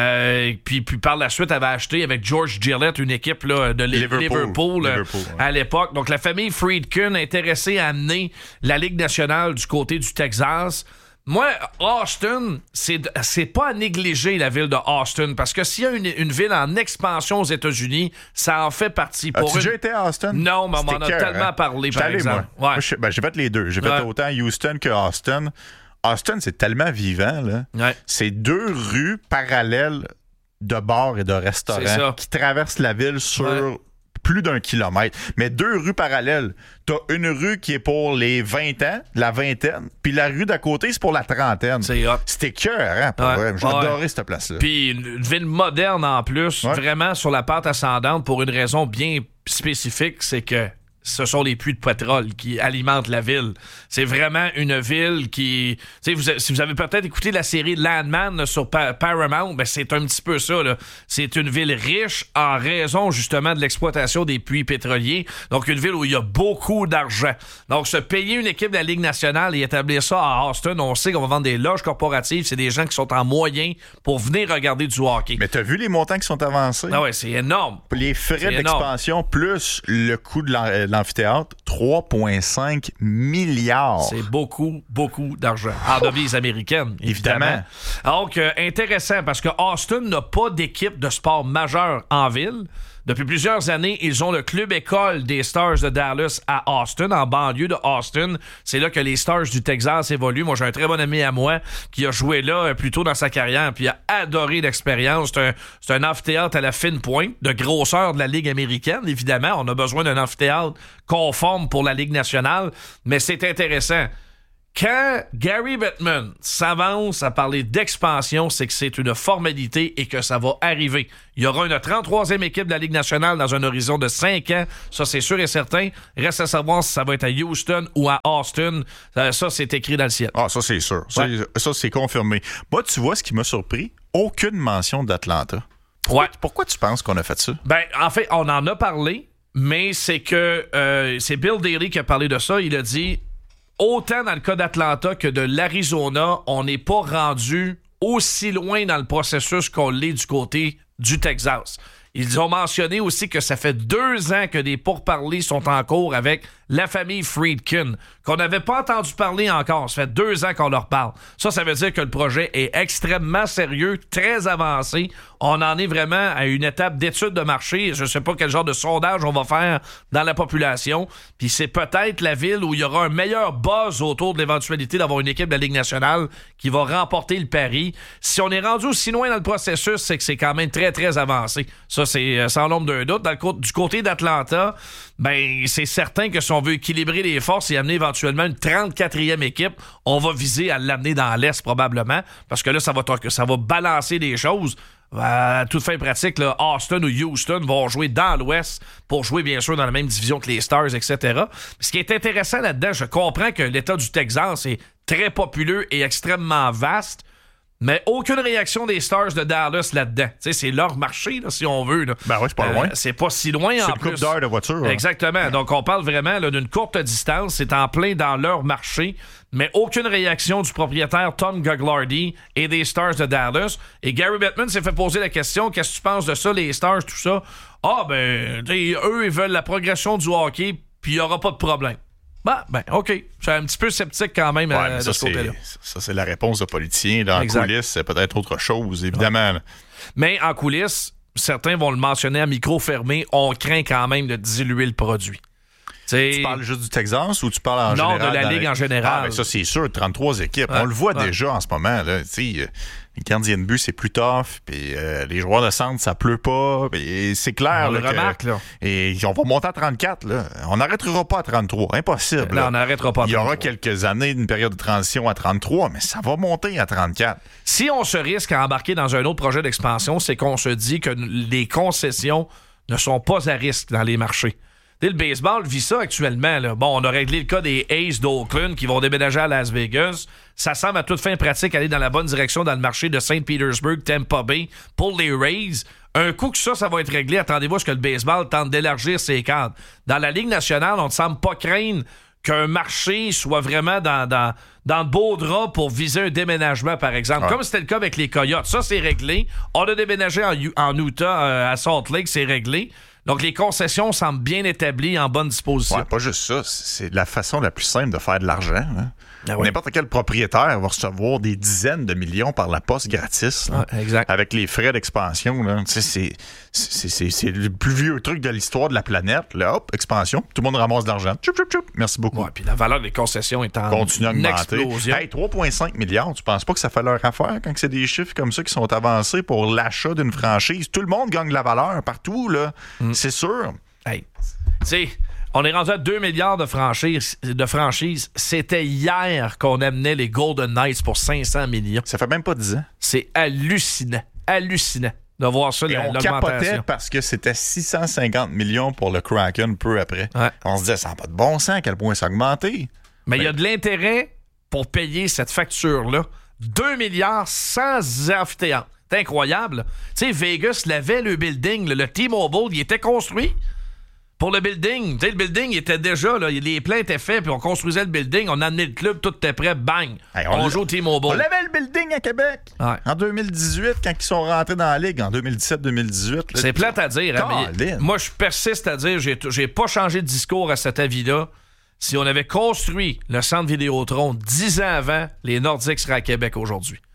Puis par la suite avait acheté avec George Gillett une équipe là, de Liverpool à l'époque. Donc, la famille Friedkin intéressée à amener la Ligue nationale du côté du Texas. Moi, Austin, c'est pas à négliger la ville de Austin, parce que s'il y a une ville en expansion aux États-Unis, ça en fait partie. As-tu déjà été à Austin? Non, mais on m'en a tellement parlé, par exemple. Moi, j'ai fait les deux. J'ai fait autant Houston que Austin. Austin, c'est tellement vivant. Là. Ouais. C'est 2 rues parallèles de bars et de restaurants qui traversent la ville sur plus d'1 kilomètre. Mais 2 rues parallèles. T'as une rue qui est pour les 20 ans, la vingtaine, puis la rue d'à côté, c'est pour la trentaine. C'était écœurant, pour vrai. J'ai adoré cette place-là. Puis une ville moderne en plus, vraiment sur la pente ascendante pour une raison bien spécifique, c'est que ce sont les puits de pétrole qui alimentent la ville. C'est vraiment une ville qui... Si vous avez peut-être écouté la série Landman sur Paramount, ben c'est un petit peu ça. Là. C'est une ville riche en raison justement de l'exploitation des puits pétroliers. Donc une ville où il y a beaucoup d'argent. Donc se payer une équipe de la Ligue nationale et établir ça à Austin, on sait qu'on va vendre des loges corporatives. C'est des gens qui sont en moyen pour venir regarder du hockey. Mais t'as vu les montants qui sont avancés? Ah ouais, c'est énorme. Les frais d'expansion plus le coût de l'amphithéâtre, 3,5 milliards. C'est beaucoup, beaucoup d'argent. En devises américaines, évidemment. Donc, intéressant, parce que Austin n'a pas d'équipe de sport majeure en ville. Depuis plusieurs années, ils ont le club-école des Stars de Dallas à Austin, en banlieue de Austin. C'est là que les Stars du Texas évoluent. Moi, j'ai un très bon ami à moi qui a joué là plus tôt dans sa carrière, puis il a adoré l'expérience. C'est un amphithéâtre à la fine pointe, de grosseur de la Ligue américaine, évidemment. On a besoin d'un amphithéâtre conforme pour la Ligue nationale, mais c'est intéressant. Quand Gary Bettman s'avance à parler d'expansion, c'est que c'est une formalité et que ça va arriver. Il y aura une 33e équipe de la Ligue nationale dans un horizon de 5 ans. Ça, c'est sûr et certain. Reste à savoir si ça va être à Houston ou à Austin. Ça, c'est écrit dans le ciel. Ah, ça, c'est sûr. Ouais. Ça, c'est confirmé. Moi, tu vois, ce qui m'a surpris, aucune mention d'Atlanta. Pourquoi tu penses qu'on a fait ça? Ben, en fait, on en a parlé, mais c'est que c'est Bill Daly qui a parlé de ça. Il a dit... Autant dans le cas d'Atlanta que de l'Arizona, on n'est pas rendu aussi loin dans le processus qu'on l'est du côté du Texas. Ils ont mentionné aussi que ça fait 2 ans que des pourparlers sont en cours avec la famille Friedkin, qu'on n'avait pas entendu parler encore. Ça fait 2 ans qu'on leur parle. Ça veut dire que le projet est extrêmement sérieux, très avancé. On en est vraiment à une étape d'étude de marché. Je ne sais pas quel genre de sondage on va faire dans la population. Puis c'est peut-être la ville où il y aura un meilleur buzz autour de l'éventualité d'avoir une équipe de la Ligue nationale qui va remporter le pari. Si on est rendu aussi loin dans le processus, c'est que c'est quand même très, très avancé. Ça, c'est sans l'ombre d'un doute. Du côté d'Atlanta, ben c'est certain que si on veut équilibrer les forces et amener éventuellement une 34e équipe, on va viser à l'amener dans l'Est probablement, parce que là, ça va balancer les choses. À toute fin pratique, là, Austin ou Houston vont jouer dans l'Ouest pour jouer, bien sûr, dans la même division que les Stars, etc. Ce qui est intéressant là-dedans, je comprends que l'État du Texas est très populeux et extrêmement vaste, mais aucune réaction des Stars de Dallas là-dedans. T'sais, c'est leur marché, là, si on veut. Là. Ben oui, c'est pas loin. C'est pas si loin en plus. C'est une couple d'heures de voiture. Là. Exactement. Donc, on parle vraiment là, d'une courte distance. C'est en plein dans leur marché. Mais aucune réaction du propriétaire Tom Gagliardi et des Stars de Dallas. Et Gary Bettman s'est fait poser la question, qu'est-ce que tu penses de ça, les Stars, tout ça? Ah, ben, eux, ils veulent la progression du hockey, puis il n'y aura pas de problème. Ben, OK. Je suis un petit peu sceptique quand même de ce côté-là. Ça, c'est la réponse de politicien. Dans les coulisses, c'est peut-être autre chose, évidemment. Ouais. Mais en coulisses, certains vont le mentionner à micro fermé, on craint quand même de diluer le produit. Tu parles juste du Texas ou tu parles en général? Non, de la Ligue en général. Ah, ben ça, c'est sûr, 33 équipes. On le voit déjà en ce moment. Là. Les gardiens de but, c'est plus tough. Puis les joueurs de centre, ça pleut pas. Et c'est clair. On le remarque, là. Et on va monter à 34. Là. On n'arrêtera pas à 33. Impossible. Là, on n'arrêtera pas à 33. Il y aura quelques années d'une période de transition à 33, mais ça va monter à 34. Si on se risque à embarquer dans un autre projet d'expansion, c'est qu'on se dit que les concessions ne sont pas à risque dans les marchés. Le baseball vit ça actuellement. Là. Bon, on a réglé le cas des A's d'Oakland qui vont déménager à Las Vegas. Ça semble à toute fin pratique aller dans la bonne direction dans le marché de Saint Petersburg, Tampa Bay pour les Rays. Un coup que ça va être réglé, attendez-vous à ce que le baseball tente d'élargir ses cadres. Dans la Ligue nationale, on ne semble pas craindre qu'un marché soit vraiment dans le beau drap pour viser un déménagement, par exemple. Comme c'était le cas avec les Coyotes. Ça, c'est réglé. On a déménagé en Utah, à Salt Lake, c'est réglé. Donc, les concessions semblent bien établies, en bonne disposition. Ouais, pas juste ça. C'est la façon la plus simple de faire de l'argent. Hein? Ah oui. N'importe quel propriétaire va recevoir des dizaines de millions par la poste gratis. Là, exact. Avec les frais d'expansion. Là. C'est le plus vieux truc de l'histoire de la planète. Là, hop, expansion. Tout le monde ramasse de l'argent. Choup, choup, choup. Merci beaucoup. Ouais, puis la valeur des concessions est en continue à augmenter. Explosion. Hey, 3,5 milliards, tu penses pas que ça fait leur affaire quand c'est des chiffres comme ça qui sont avancés pour l'achat d'une franchise? Tout le monde gagne de la valeur partout, là. C'est sûr. Hey, tu sais, on est rendu à 2 milliards de franchises. C'était hier qu'on amenait les Golden Knights pour 500 millions. Ça fait même pas 10 ans. C'est hallucinant. Hallucinant de voir ça, et on capotait parce que c'était 650 millions pour le Kraken peu après. Ouais. On se disait, ça n'a pas de bon sens à quel point ça a augmenté. Mais il y a de l'intérêt pour payer cette facture-là. 2 milliards sans amphithéâtre. C'est incroyable. Tu sais, Vegas l'avait, le building. Le T-Mobile, il était construit pour le building. Tu sais, le building, il était déjà, là, les plans étaient faits, puis on construisait le building, on amenait le club, tout était prêt, bang. Hey, on joue au T-Mobile. On avait le building à Québec. Ouais. En 2018, quand ils sont rentrés dans la Ligue, en 2017-2018. C'est plate à dire. Hein, mais moi, je persiste à dire, j'ai pas changé de discours à cet avis-là. Si on avait construit le centre Vidéotron 10 ans avant, les Nordiques seraient à Québec aujourd'hui.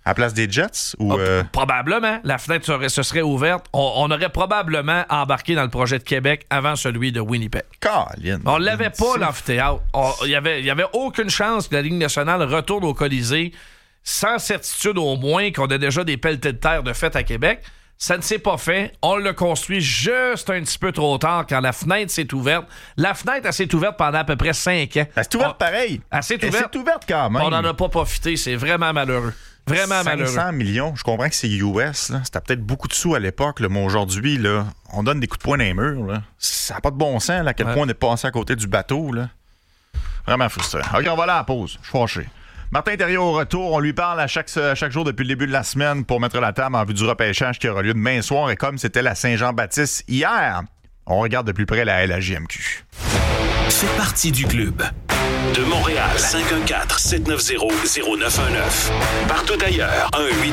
À la place des Jets? Ou Probablement. La fenêtre se serait ouverte. On aurait probablement embarqué dans le projet de Québec avant celui de Winnipeg. Colin. On l'avait pas, l'amphithéâtre. Il y avait aucune chance que la Ligue nationale retourne au Colisée sans certitude au moins qu'on a déjà des pelletés de terre de fait à Québec. Ça ne s'est pas fait. On l'a construit juste un petit peu trop tard quand la fenêtre s'est ouverte. La fenêtre, elle s'est ouverte pendant à peu près 5 ans. Elle s'est ouverte pareil. Elle s'est Elle ouverte. s'est ouverte quand même. On n'en a pas profité. C'est vraiment malheureux. Vraiment 500 malheureux. millions, je comprends que c'est US. Là. C'était peut-être beaucoup de sous à l'époque, là, mais aujourd'hui, là, on donne des coups de poing dans les murs. Là. Ça n'a pas de bon sens là, à quel point on est passé à côté du bateau. Là. Vraiment frustrant. OK, on va aller à la pause. Je suis fâché. Martin Thériault au retour, on lui parle à chaque jour depuis le début de la semaine pour mettre la table en vue du repêchage qui aura lieu demain soir. Et comme c'était la Saint-Jean-Baptiste hier, on regarde de plus près la LHJMQ. Fais partie du club. De Montréal, 514-790-0919. Partout ailleurs,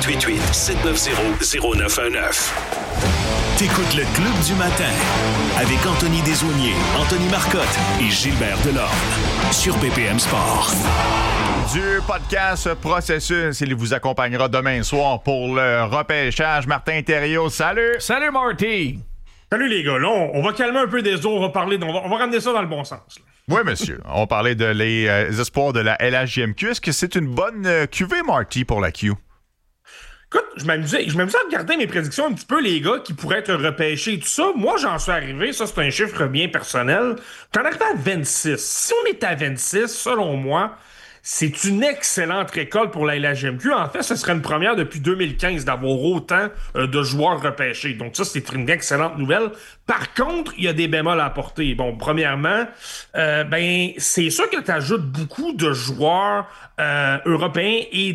1-888-790-0919. T'écoutes le Club du matin avec Anthony Desaulniers, Anthony Marcotte et Gilbert Delorme sur BPM Sport. Du podcast Processus, il vous accompagnera demain soir pour le repêchage. Martin Thériault, salut! Salut, Marty! Salut les gars, là, on va calmer un peu des eaux, on va ramener ça dans le bon sens. Là. Oui, monsieur. On parlait de les espoirs de la LHJMQ. Est-ce que c'est une bonne cuvée, Marty, pour la Q? Écoute, je m'amusais à regarder mes prédictions un petit peu, les gars, qui pourraient être repêchés et tout ça. Moi, j'en suis arrivé, ça, c'est un chiffre bien personnel. T'en arrives à 26. Si on est à 26, selon moi, c'est une excellente récolte pour la LHJMQ. En fait, ce serait une première depuis 2015 d'avoir autant de joueurs repêchés. Donc ça, c'est une excellente nouvelle. Par contre, il y a des bémols à apporter. Bon, premièrement, c'est sûr que tu ajoutes beaucoup de joueurs européens et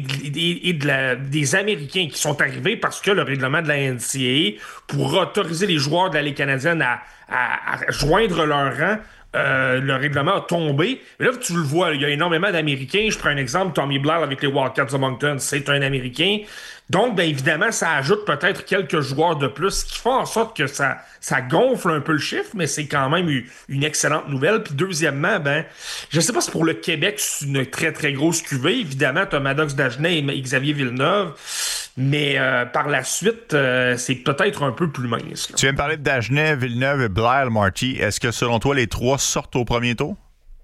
des Américains qui sont arrivés parce que le règlement de la NCAA pour autoriser les joueurs de la Ligue canadienne à joindre leur rang, le règlement a tombé. Mais là, tu le vois, il y a énormément d'Américains. Je prends un exemple, Tommy Blair avec les Wildcats de Moncton, c'est un Américain. Donc, bien évidemment, ça ajoute peut-être quelques joueurs de plus, ce qui fait en sorte que ça gonfle un peu le chiffre, mais c'est quand même une excellente nouvelle. Puis deuxièmement, je sais pas si pour le Québec, c'est une très, très grosse cuvée. Évidemment, tu as Maddox Dagenet et Xavier Villeneuve, mais par la suite, c'est peut-être un peu plus mince. Là. Tu viens de parler de Dagenet, Villeneuve et Blair, Marty. Est-ce que, selon toi, les trois sortent au premier tour?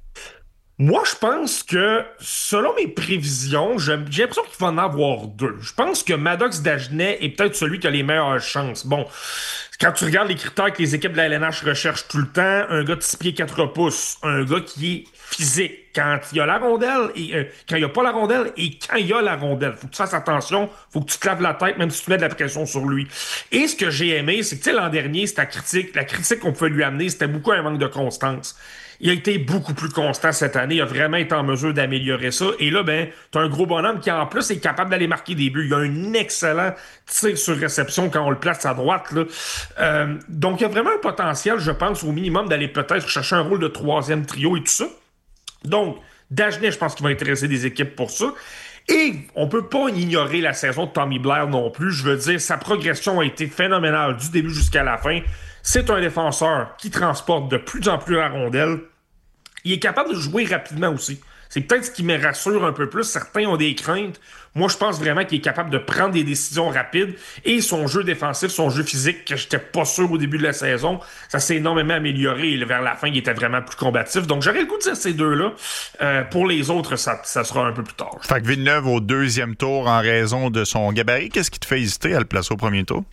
Moi, je pense que, selon mes prévisions, j'ai l'impression qu'il va en avoir deux. Je pense que Maddox Dagenet est peut-être celui qui a les meilleures chances. Bon, quand tu regardes les critères que les équipes de la LNH recherchent tout le temps, un gars de 6 pieds 4 pouces, un gars qui est physique, quand il y a la rondelle, et quand il n'y a pas la rondelle, et quand il y a la rondelle. Faut que tu fasses attention, faut que tu te laves la tête, même si tu mets de la pression sur lui. Et ce que j'ai aimé, c'est que, tu sais, l'an dernier, la critique qu'on pouvait lui amener, c'était beaucoup un manque de constance. Il a été beaucoup plus constant cette année. Il a vraiment été en mesure d'améliorer ça. Et là, t'as un gros bonhomme qui, en plus, est capable d'aller marquer des buts. Il a un excellent tir sur réception quand on le place à droite, là. Donc, il y a vraiment un potentiel, je pense, au minimum, d'aller peut-être chercher un rôle de troisième trio et tout ça. Donc, Dagenet, je pense qu'il va intéresser des équipes pour ça. Et on peut pas ignorer la saison de Tommy Blair non plus. Je veux dire, sa progression a été phénoménale du début jusqu'à la fin. C'est un défenseur qui transporte de plus en plus la rondelle. Il est capable de jouer rapidement aussi. C'est peut-être ce qui me rassure un peu plus. Certains ont des craintes. Moi, je pense vraiment qu'il est capable de prendre des décisions rapides. Et son jeu défensif, son jeu physique, que j'étais pas sûr au début de la saison, ça s'est énormément amélioré. Et vers la fin, il était vraiment plus combatif. Donc, j'aurais le goût de dire ces deux-là. Pour les autres, ça sera un peu plus tard. Fait que Villeneuve au deuxième tour en raison de son gabarit. Qu'est-ce qui te fait hésiter à le placer au premier tour?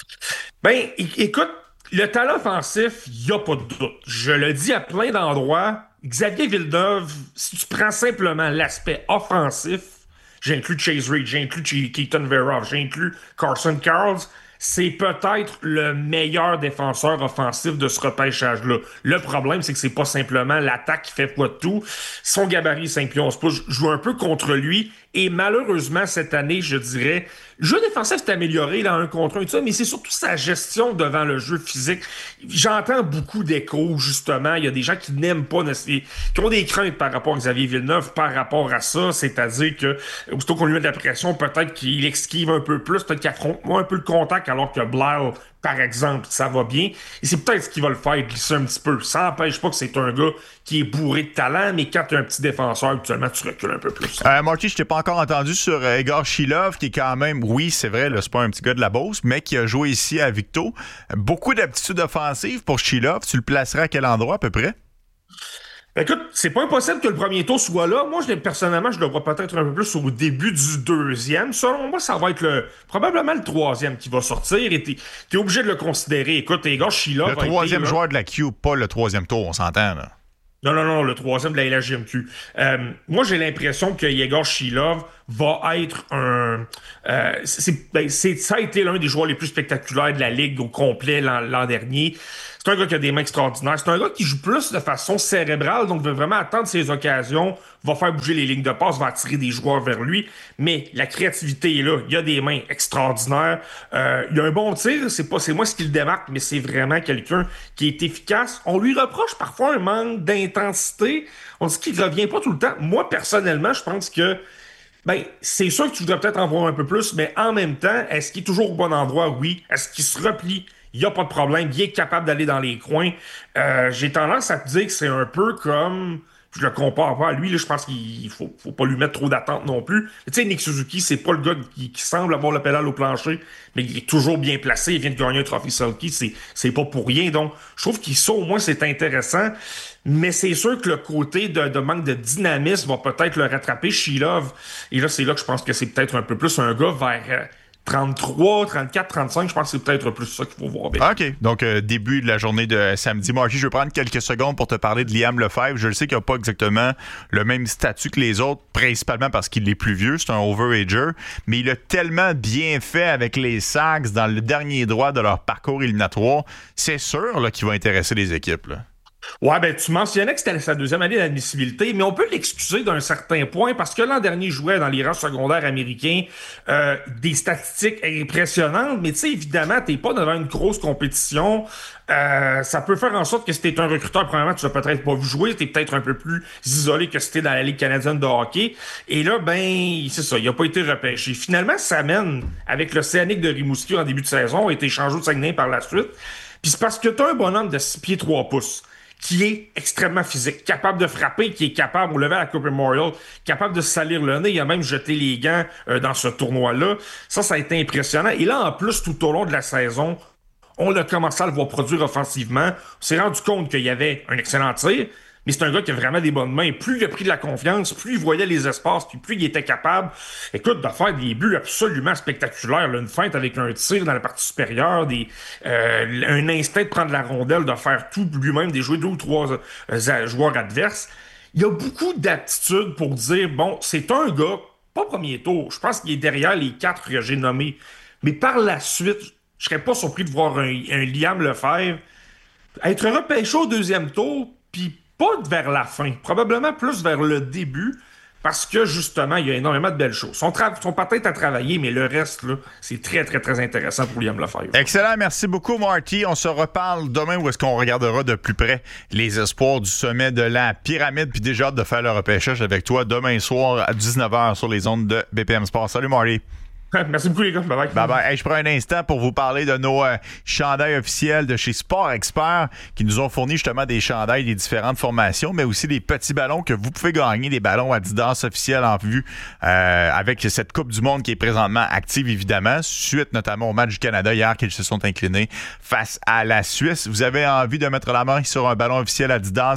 Écoute, le talent offensif, il n'y a pas de doute. Je le dis à plein d'endroits. Xavier Villeneuve, si tu prends simplement l'aspect offensif, j'inclus Chase Reed, j'inclus Keaton Veroff, j'inclus Carson Karls, c'est peut-être le meilleur défenseur offensif de ce repêchage-là. Le problème, c'est que c'est pas simplement l'attaque qui fait foi de tout. Son gabarit 5 pieds 11 pouces joue un peu contre lui. Et malheureusement, cette année, je dirais, le jeu défensif s'est amélioré dans 1 contre 1 et tout ça, mais c'est surtout sa gestion devant le jeu physique. J'entends beaucoup d'échos, justement. Il y a des gens qui n'aiment pas, qui ont des craintes par rapport à Xavier Villeneuve, par rapport à ça. C'est-à-dire que, aussitôt qu'on lui met de la pression, peut-être qu'il esquive un peu plus, peut-être qu'il affronte moins un peu le contact alors que Blair, par exemple, ça va bien. Et c'est peut-être ce qui va le faire glisser un petit peu. Ça n'empêche pas que c'est un gars qui est bourré de talent, mais quand tu as un petit défenseur, habituellement, tu recules un peu plus. Marty, je t'ai pas encore entendu sur Igor Shilov, qui est quand même, oui, c'est vrai, là, c'est pas un petit gars de la Beauce, mais qui a joué ici à Victo. Beaucoup d'aptitudes offensives pour Shilov. Tu le placerais à quel endroit, à peu près? Écoute, c'est pas impossible que le premier tour soit là. Moi, personnellement, je le vois peut-être un peu plus au début du deuxième. Selon moi, ça va être probablement le troisième qui va sortir et t'es obligé de le considérer. Écoute, Igor Shilov... Le troisième joueur de la Q, pas le troisième tour, on s'entend, là. Non, le troisième de la LHJMQ. Moi, j'ai l'impression que Yegor Shilov va être ça a été l'un des joueurs les plus spectaculaires de la Ligue au complet l'an dernier. C'est un gars qui a des mains extraordinaires. C'est un gars qui joue plus de façon cérébrale, donc veut vraiment attendre ses occasions, va faire bouger les lignes de passe, va attirer des joueurs vers lui. Mais la créativité est là. Il a des mains extraordinaires. Il a un bon tir. C'est moi ce qui le démarque, mais c'est vraiment quelqu'un qui est efficace. On lui reproche parfois un manque d'intensité. On dit qu'il revient pas tout le temps. Moi, personnellement, je pense que c'est sûr que tu voudrais peut-être en voir un peu plus, mais en même temps, est-ce qu'il est toujours au bon endroit? Oui. Est-ce qu'il se replie? Il n'y a pas de problème. Il est capable d'aller dans les coins. J'ai tendance à te dire que c'est un peu comme... Je le compare pas à lui. Là, je pense qu'il faut pas lui mettre trop d'attente non plus. Tu sais, Nick Suzuki, c'est pas le gars qui semble avoir le pédale au plancher, mais il est toujours bien placé. Il vient de gagner un trophée Selkie. C'est pas pour rien. Donc, je trouve qu'il ça, au moins, c'est intéressant. Mais c'est sûr que le côté de manque de dynamisme va peut-être le rattraper. Shilov. Et là, c'est là que je pense que c'est peut-être un peu plus un gars vers... 33, 34, 35, je pense que c'est peut-être plus ça qu'il faut voir bien. OK. Donc, début de la journée de samedi. Marty, je vais prendre quelques secondes pour te parler de Liam Lefebvre. Je le sais qu'il n'a pas exactement le même statut que les autres, principalement parce qu'il est plus vieux. C'est un overager. Mais il a tellement bien fait avec les Sags dans le dernier droit de leur parcours éliminatoire. C'est sûr là, qu'il va intéresser les équipes, là. Ouais, tu mentionnais que c'était sa deuxième année d'admissibilité, mais on peut l'excuser d'un certain point parce que l'an dernier, il jouait dans les rangs secondaires américains des statistiques impressionnantes, mais tu sais, évidemment, t'es pas devant une grosse compétition. Ça peut faire en sorte que si t'es un recruteur, premièrement, tu l'as peut-être pas vu jouer, t'es peut-être un peu plus isolé que si t'es dans la Ligue canadienne de hockey. Et là, c'est ça, il a pas été repêché. Finalement, ça mène avec l'Océanique de Rimouski en début de saison, a été échangé au Saguenay par la suite. Puis c'est parce que t'as un bonhomme de 6 pieds 3 pouces. Qui est extrêmement physique, capable de frapper, qui est capable, au lever à la Coupe Memorial, capable de se salir le nez, il a même jeté les gants dans ce tournoi-là. Ça a été impressionnant. Et là, en plus, tout au long de la saison, on a commencé à le voir produire offensivement. On s'est rendu compte qu'il y avait un excellent tir, mais c'est un gars qui a vraiment des bonnes mains. Plus il a pris de la confiance, plus il voyait les espaces, puis plus il était capable, écoute, de faire des buts absolument spectaculaires. Là, une feinte avec un tir dans la partie supérieure, un instinct de prendre la rondelle, de faire tout lui-même, des jouer 2 ou 3 joueurs adverses. Il y a beaucoup d'aptitudes pour dire, bon, c'est un gars, pas premier tour, je pense qu'il est derrière les 4 que j'ai nommés. Mais par la suite, je serais pas surpris de voir un Liam Lefebvre être repêché au deuxième tour, puis pas vers la fin, probablement plus vers le début, parce que justement, il y a énormément de belles choses. Son peut-être à travailler, mais le reste, là, c'est très, très, très intéressant pour Liam Lefebvre. Excellent, merci beaucoup, Marty. On se reparle demain où est-ce qu'on regardera de plus près les espoirs du sommet de la pyramide, puis déjà hâte de faire le repêchage avec toi demain soir à 19h sur les ondes de BPM Sport. Salut, Marty. Merci beaucoup, les gars. Bye-bye. Bye-bye. Hey, je prends un instant pour vous parler de nos chandails officiels de chez Sport Expert qui nous ont fourni justement des chandails des différentes formations, mais aussi des petits ballons que vous pouvez gagner, des ballons Adidas officiels en vue avec cette Coupe du Monde qui est présentement active, évidemment, suite notamment au match du Canada hier qu'ils se sont inclinés face à la Suisse. Vous avez envie de mettre la main sur un ballon officiel Adidas,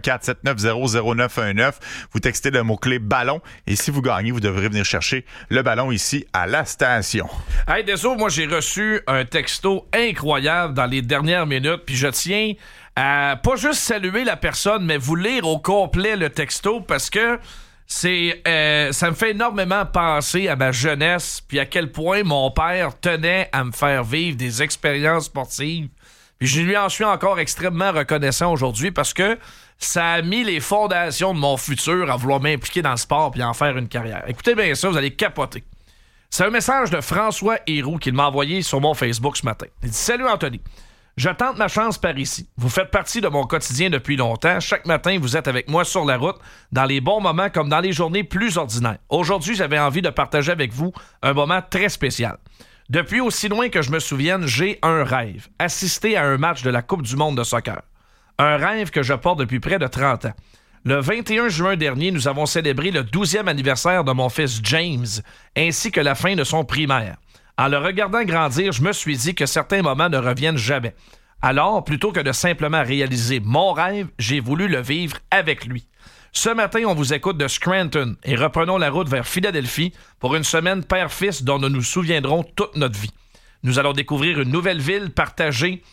514-790-0919. Vous textez le mot-clé ballon et si vous gagnez, vous devrez venir chercher le ballon ici à la station. Hey, désolé, moi j'ai reçu un texto incroyable dans les dernières minutes, puis je tiens à pas juste saluer la personne, mais vous lire au complet le texto parce que ça me fait énormément penser à ma jeunesse, puis à quel point mon père tenait à me faire vivre des expériences sportives. Puis je lui en suis encore extrêmement reconnaissant aujourd'hui parce que ça a mis les fondations de mon futur à vouloir m'impliquer dans le sport puis en faire une carrière. Écoutez bien ça, vous allez capoter. C'est un message de François Héroux qu'il m'a envoyé sur mon Facebook ce matin. Il dit « Salut Anthony, je tente ma chance par ici. Vous faites partie de mon quotidien depuis longtemps. Chaque matin, vous êtes avec moi sur la route, dans les bons moments comme dans les journées plus ordinaires. Aujourd'hui, j'avais envie de partager avec vous un moment très spécial. Depuis aussi loin que je me souvienne, j'ai un rêve. Assister à un match de la Coupe du monde de soccer. Un rêve que je porte depuis près de 30 ans. Le 21 juin dernier, nous avons célébré le 12e anniversaire de mon fils James, ainsi que la fin de son primaire. En le regardant grandir, je me suis dit que certains moments ne reviennent jamais. Alors, plutôt que de simplement réaliser mon rêve, j'ai voulu le vivre avec lui. Ce matin, on vous écoute de Scranton et reprenons la route vers Philadelphie pour une semaine père-fils dont nous nous souviendrons toute notre vie. Nous allons découvrir une nouvelle ville, partager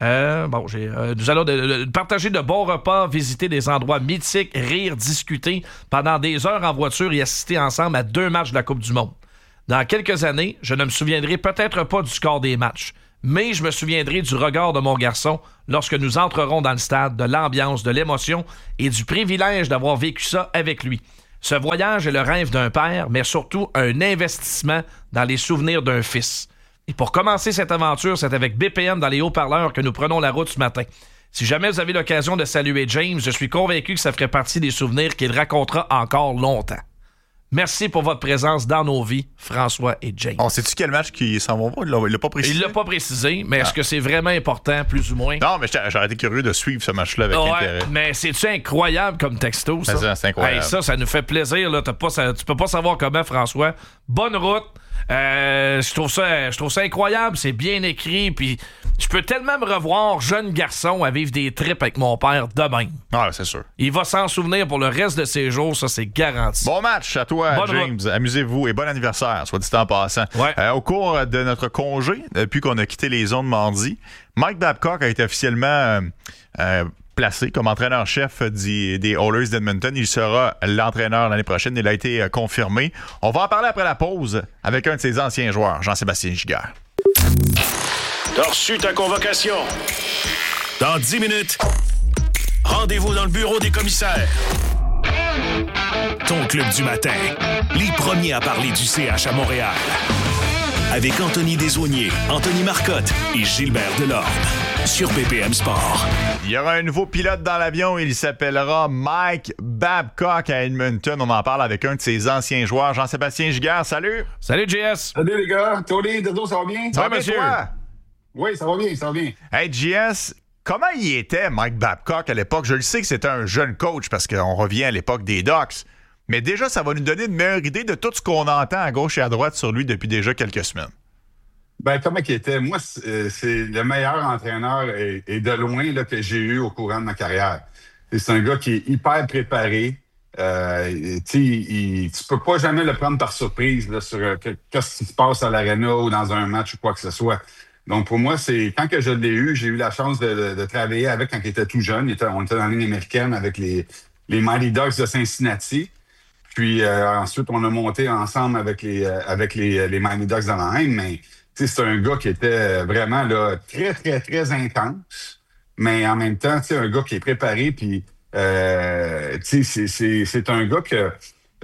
partager de bons repas, visiter des endroits mythiques, rire, discuter pendant des heures en voiture et assister ensemble à 2 matchs de la Coupe du monde. Dans quelques années, je ne me souviendrai peut-être pas du score des matchs, mais je me souviendrai du regard de mon garçon lorsque nous entrerons dans le stade, de l'ambiance, de l'émotion et du privilège d'avoir vécu ça avec lui. Ce voyage est le rêve d'un père, mais surtout un investissement dans les souvenirs d'un fils. Et pour commencer cette aventure, c'est avec BPM dans les haut-parleurs que nous prenons la route ce matin. Si jamais vous avez l'occasion de saluer James, je suis convaincu que ça ferait partie des souvenirs qu'il racontera encore longtemps. Merci pour votre présence dans nos vies, François et James. On sait-tu quel match qui s'en va voir? Il l'a pas précisé. Il l'a pas précisé, mais est-ce que c'est vraiment important, plus ou moins? Non, mais j'aurais été curieux de suivre ce match-là avec intérêt. Mais c'est-tu incroyable comme texto, ça? C'est incroyable. Hey, ça nous fait plaisir. Là. Tu peux pas savoir comment, François. Bonne route. Je trouve ça incroyable, c'est bien écrit, puis je peux tellement me revoir jeune garçon à vivre des trips avec mon père de même. Ah, c'est sûr. Il va s'en souvenir pour le reste de ses jours, ça c'est garanti. Bon match à toi, bonne James. Route. Amusez-vous et bon anniversaire, soit dit en passant. Ouais. Au cours de notre congé, depuis qu'on a quitté les zones mardi, Mike Babcock a été officiellement placé comme entraîneur-chef des Oilers d'Edmonton. Il sera l'entraîneur l'année prochaine. Il a été confirmé. On va en parler après la pause avec un de ses anciens joueurs, Jean-Sébastien Giguère. T'as reçu ta convocation. Dans 10 minutes, rendez-vous dans le bureau des commissaires. Ton club du matin. Les premiers à parler du CH à Montréal. Avec Anthony Desaulniers, Anthony Marcotte et Gilbert Delorme. Sur BPM Sport. Il y aura un nouveau pilote dans l'avion. Il s'appellera Mike Babcock à Edmonton. On en parle avec un de ses anciens joueurs, Jean-Sébastien Giguère. Salut! Salut, JS! Salut, les gars! Tony, Dedo, ça va bien? Ça va bien, monsieur? toi? Oui, ça va bien, ça va bien. Hey, JS, comment il était, Mike Babcock, à l'époque? Je le sais que c'était un jeune coach parce qu'on revient à l'époque des Ducks. Mais déjà, ça va nous donner une meilleure idée de tout ce qu'on entend à gauche et à droite sur lui depuis déjà quelques semaines. Ben, comment il était? Moi, c'est le meilleur entraîneur et de loin là, que j'ai eu au courant de ma carrière. C'est un gars qui est hyper préparé. Tu peux pas jamais le prendre par surprise là, sur qu'est-ce qui se passe à l'aréna ou dans un match ou quoi que ce soit. Donc, pour moi, c'est quand que je l'ai eu, j'ai eu la chance de travailler avec quand il était tout jeune. On était dans la ligne américaine avec les Mighty Ducks de Cincinnati. Puis ensuite, on a monté ensemble avec les Mighty Ducks d'Anaheim, mais c'est un gars qui était vraiment là, très, très, très intense, mais en même temps, un gars qui est préparé, puis c'est un gars que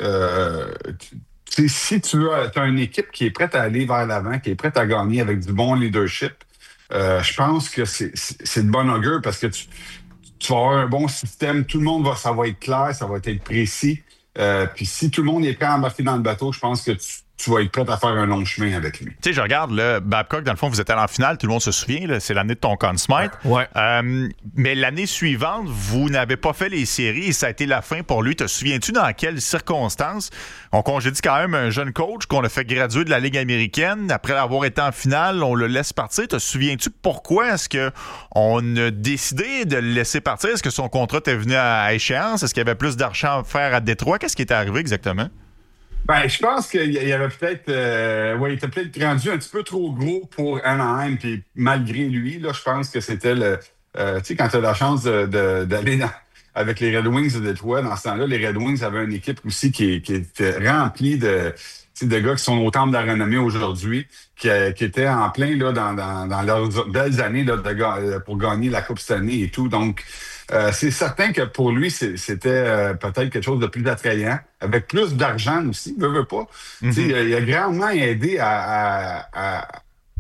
si tu as une équipe qui est prête à aller vers l'avant, qui est prête à gagner avec du bon leadership, je pense que c'est de bon augure parce que tu vas avoir un bon système, tout le monde ça va être clair, ça va être précis. Puis si tout le monde est prêt à embarquer dans le bateau, je pense que tu vas être prêt à faire un long chemin avec lui. Tu sais, je regarde, le Babcock, dans le fond, vous êtes allé en finale, tout le monde se souvient, là, c'est l'année de ton Conn Smythe. Ouais. Mais l'année suivante, vous n'avez pas fait les séries et ça a été la fin pour lui. Te souviens-tu dans quelles circonstances on congédie quand même un jeune coach qu'on a fait graduer de la Ligue américaine? Après avoir été en finale, on le laisse partir. Te souviens-tu pourquoi est-ce qu'on a décidé de le laisser partir? Est-ce que son contrat était venu à échéance? Est-ce qu'il y avait plus d'argent à faire à Détroit? Qu'est-ce qui était arrivé exactement? Ben, je pense qu'il y avait peut-être... il était peut-être rendu un petit peu trop gros pour Anaheim, puis malgré lui, là, je pense que c'était le... tu sais, quand tu as la chance d'aller avec les Red Wings de Détroit, dans ce temps-là, les Red Wings avaient une équipe aussi qui était remplie de gars qui sont au temple de la renommée aujourd'hui, qui étaient en plein là, dans leurs belles années là, pour gagner la Coupe cette année et tout. Donc, c'est certain que pour lui, c'était peut-être quelque chose de plus attrayant, avec plus d'argent aussi, veut pas. Mm-hmm. Il a grandement aidé à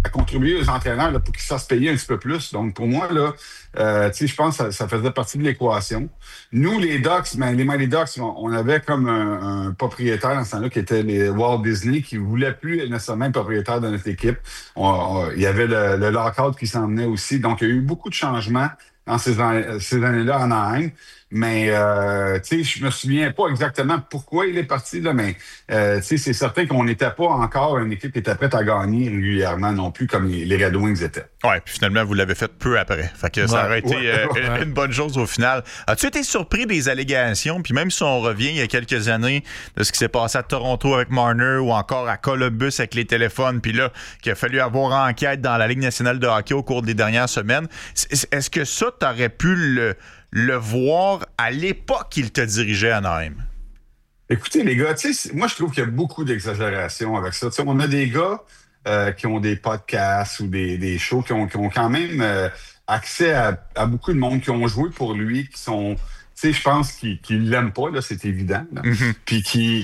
contribuer aux entraîneurs là, pour qu'ils se fassent payer un petit peu plus. Donc, pour moi, là, je pense que ça faisait partie de l'équation. Nous, les Ducks, les Mighty Ducks, on avait comme un propriétaire dans ce temps-là qui était les Walt Disney, qui ne voulait plus être nécessairement être propriétaire de notre équipe. Il y avait le lockout qui s'en venait aussi. Donc, il y a eu beaucoup de changements dans ces années-là en Anaheim. Mais, je me souviens pas exactement pourquoi il est parti, là, mais, c'est certain qu'on n'était pas encore une équipe qui était prête à gagner régulièrement non plus, comme les Red Wings étaient. Ouais, puis finalement, vous l'avez fait peu après. Fait que ça aurait été une bonne chose au final. As-tu été surpris des allégations? Puis même si on revient il y a quelques années de ce qui s'est passé à Toronto avec Marner ou encore à Columbus avec les téléphones, puis là, qu'il a fallu avoir enquête dans la Ligue nationale de hockey au cours des dernières semaines, est-ce que ça, t'aurais pu le voir à l'époque qu'il te dirigeait à Anaheim? Écoutez, les gars, moi, je trouve qu'il y a beaucoup d'exagération avec ça. On a des gars qui ont des podcasts ou des shows qui ont quand même accès à beaucoup de monde, qui ont joué pour lui, qui sont... je pense qu'ils l'aiment pas, là, c'est évident. Puis qui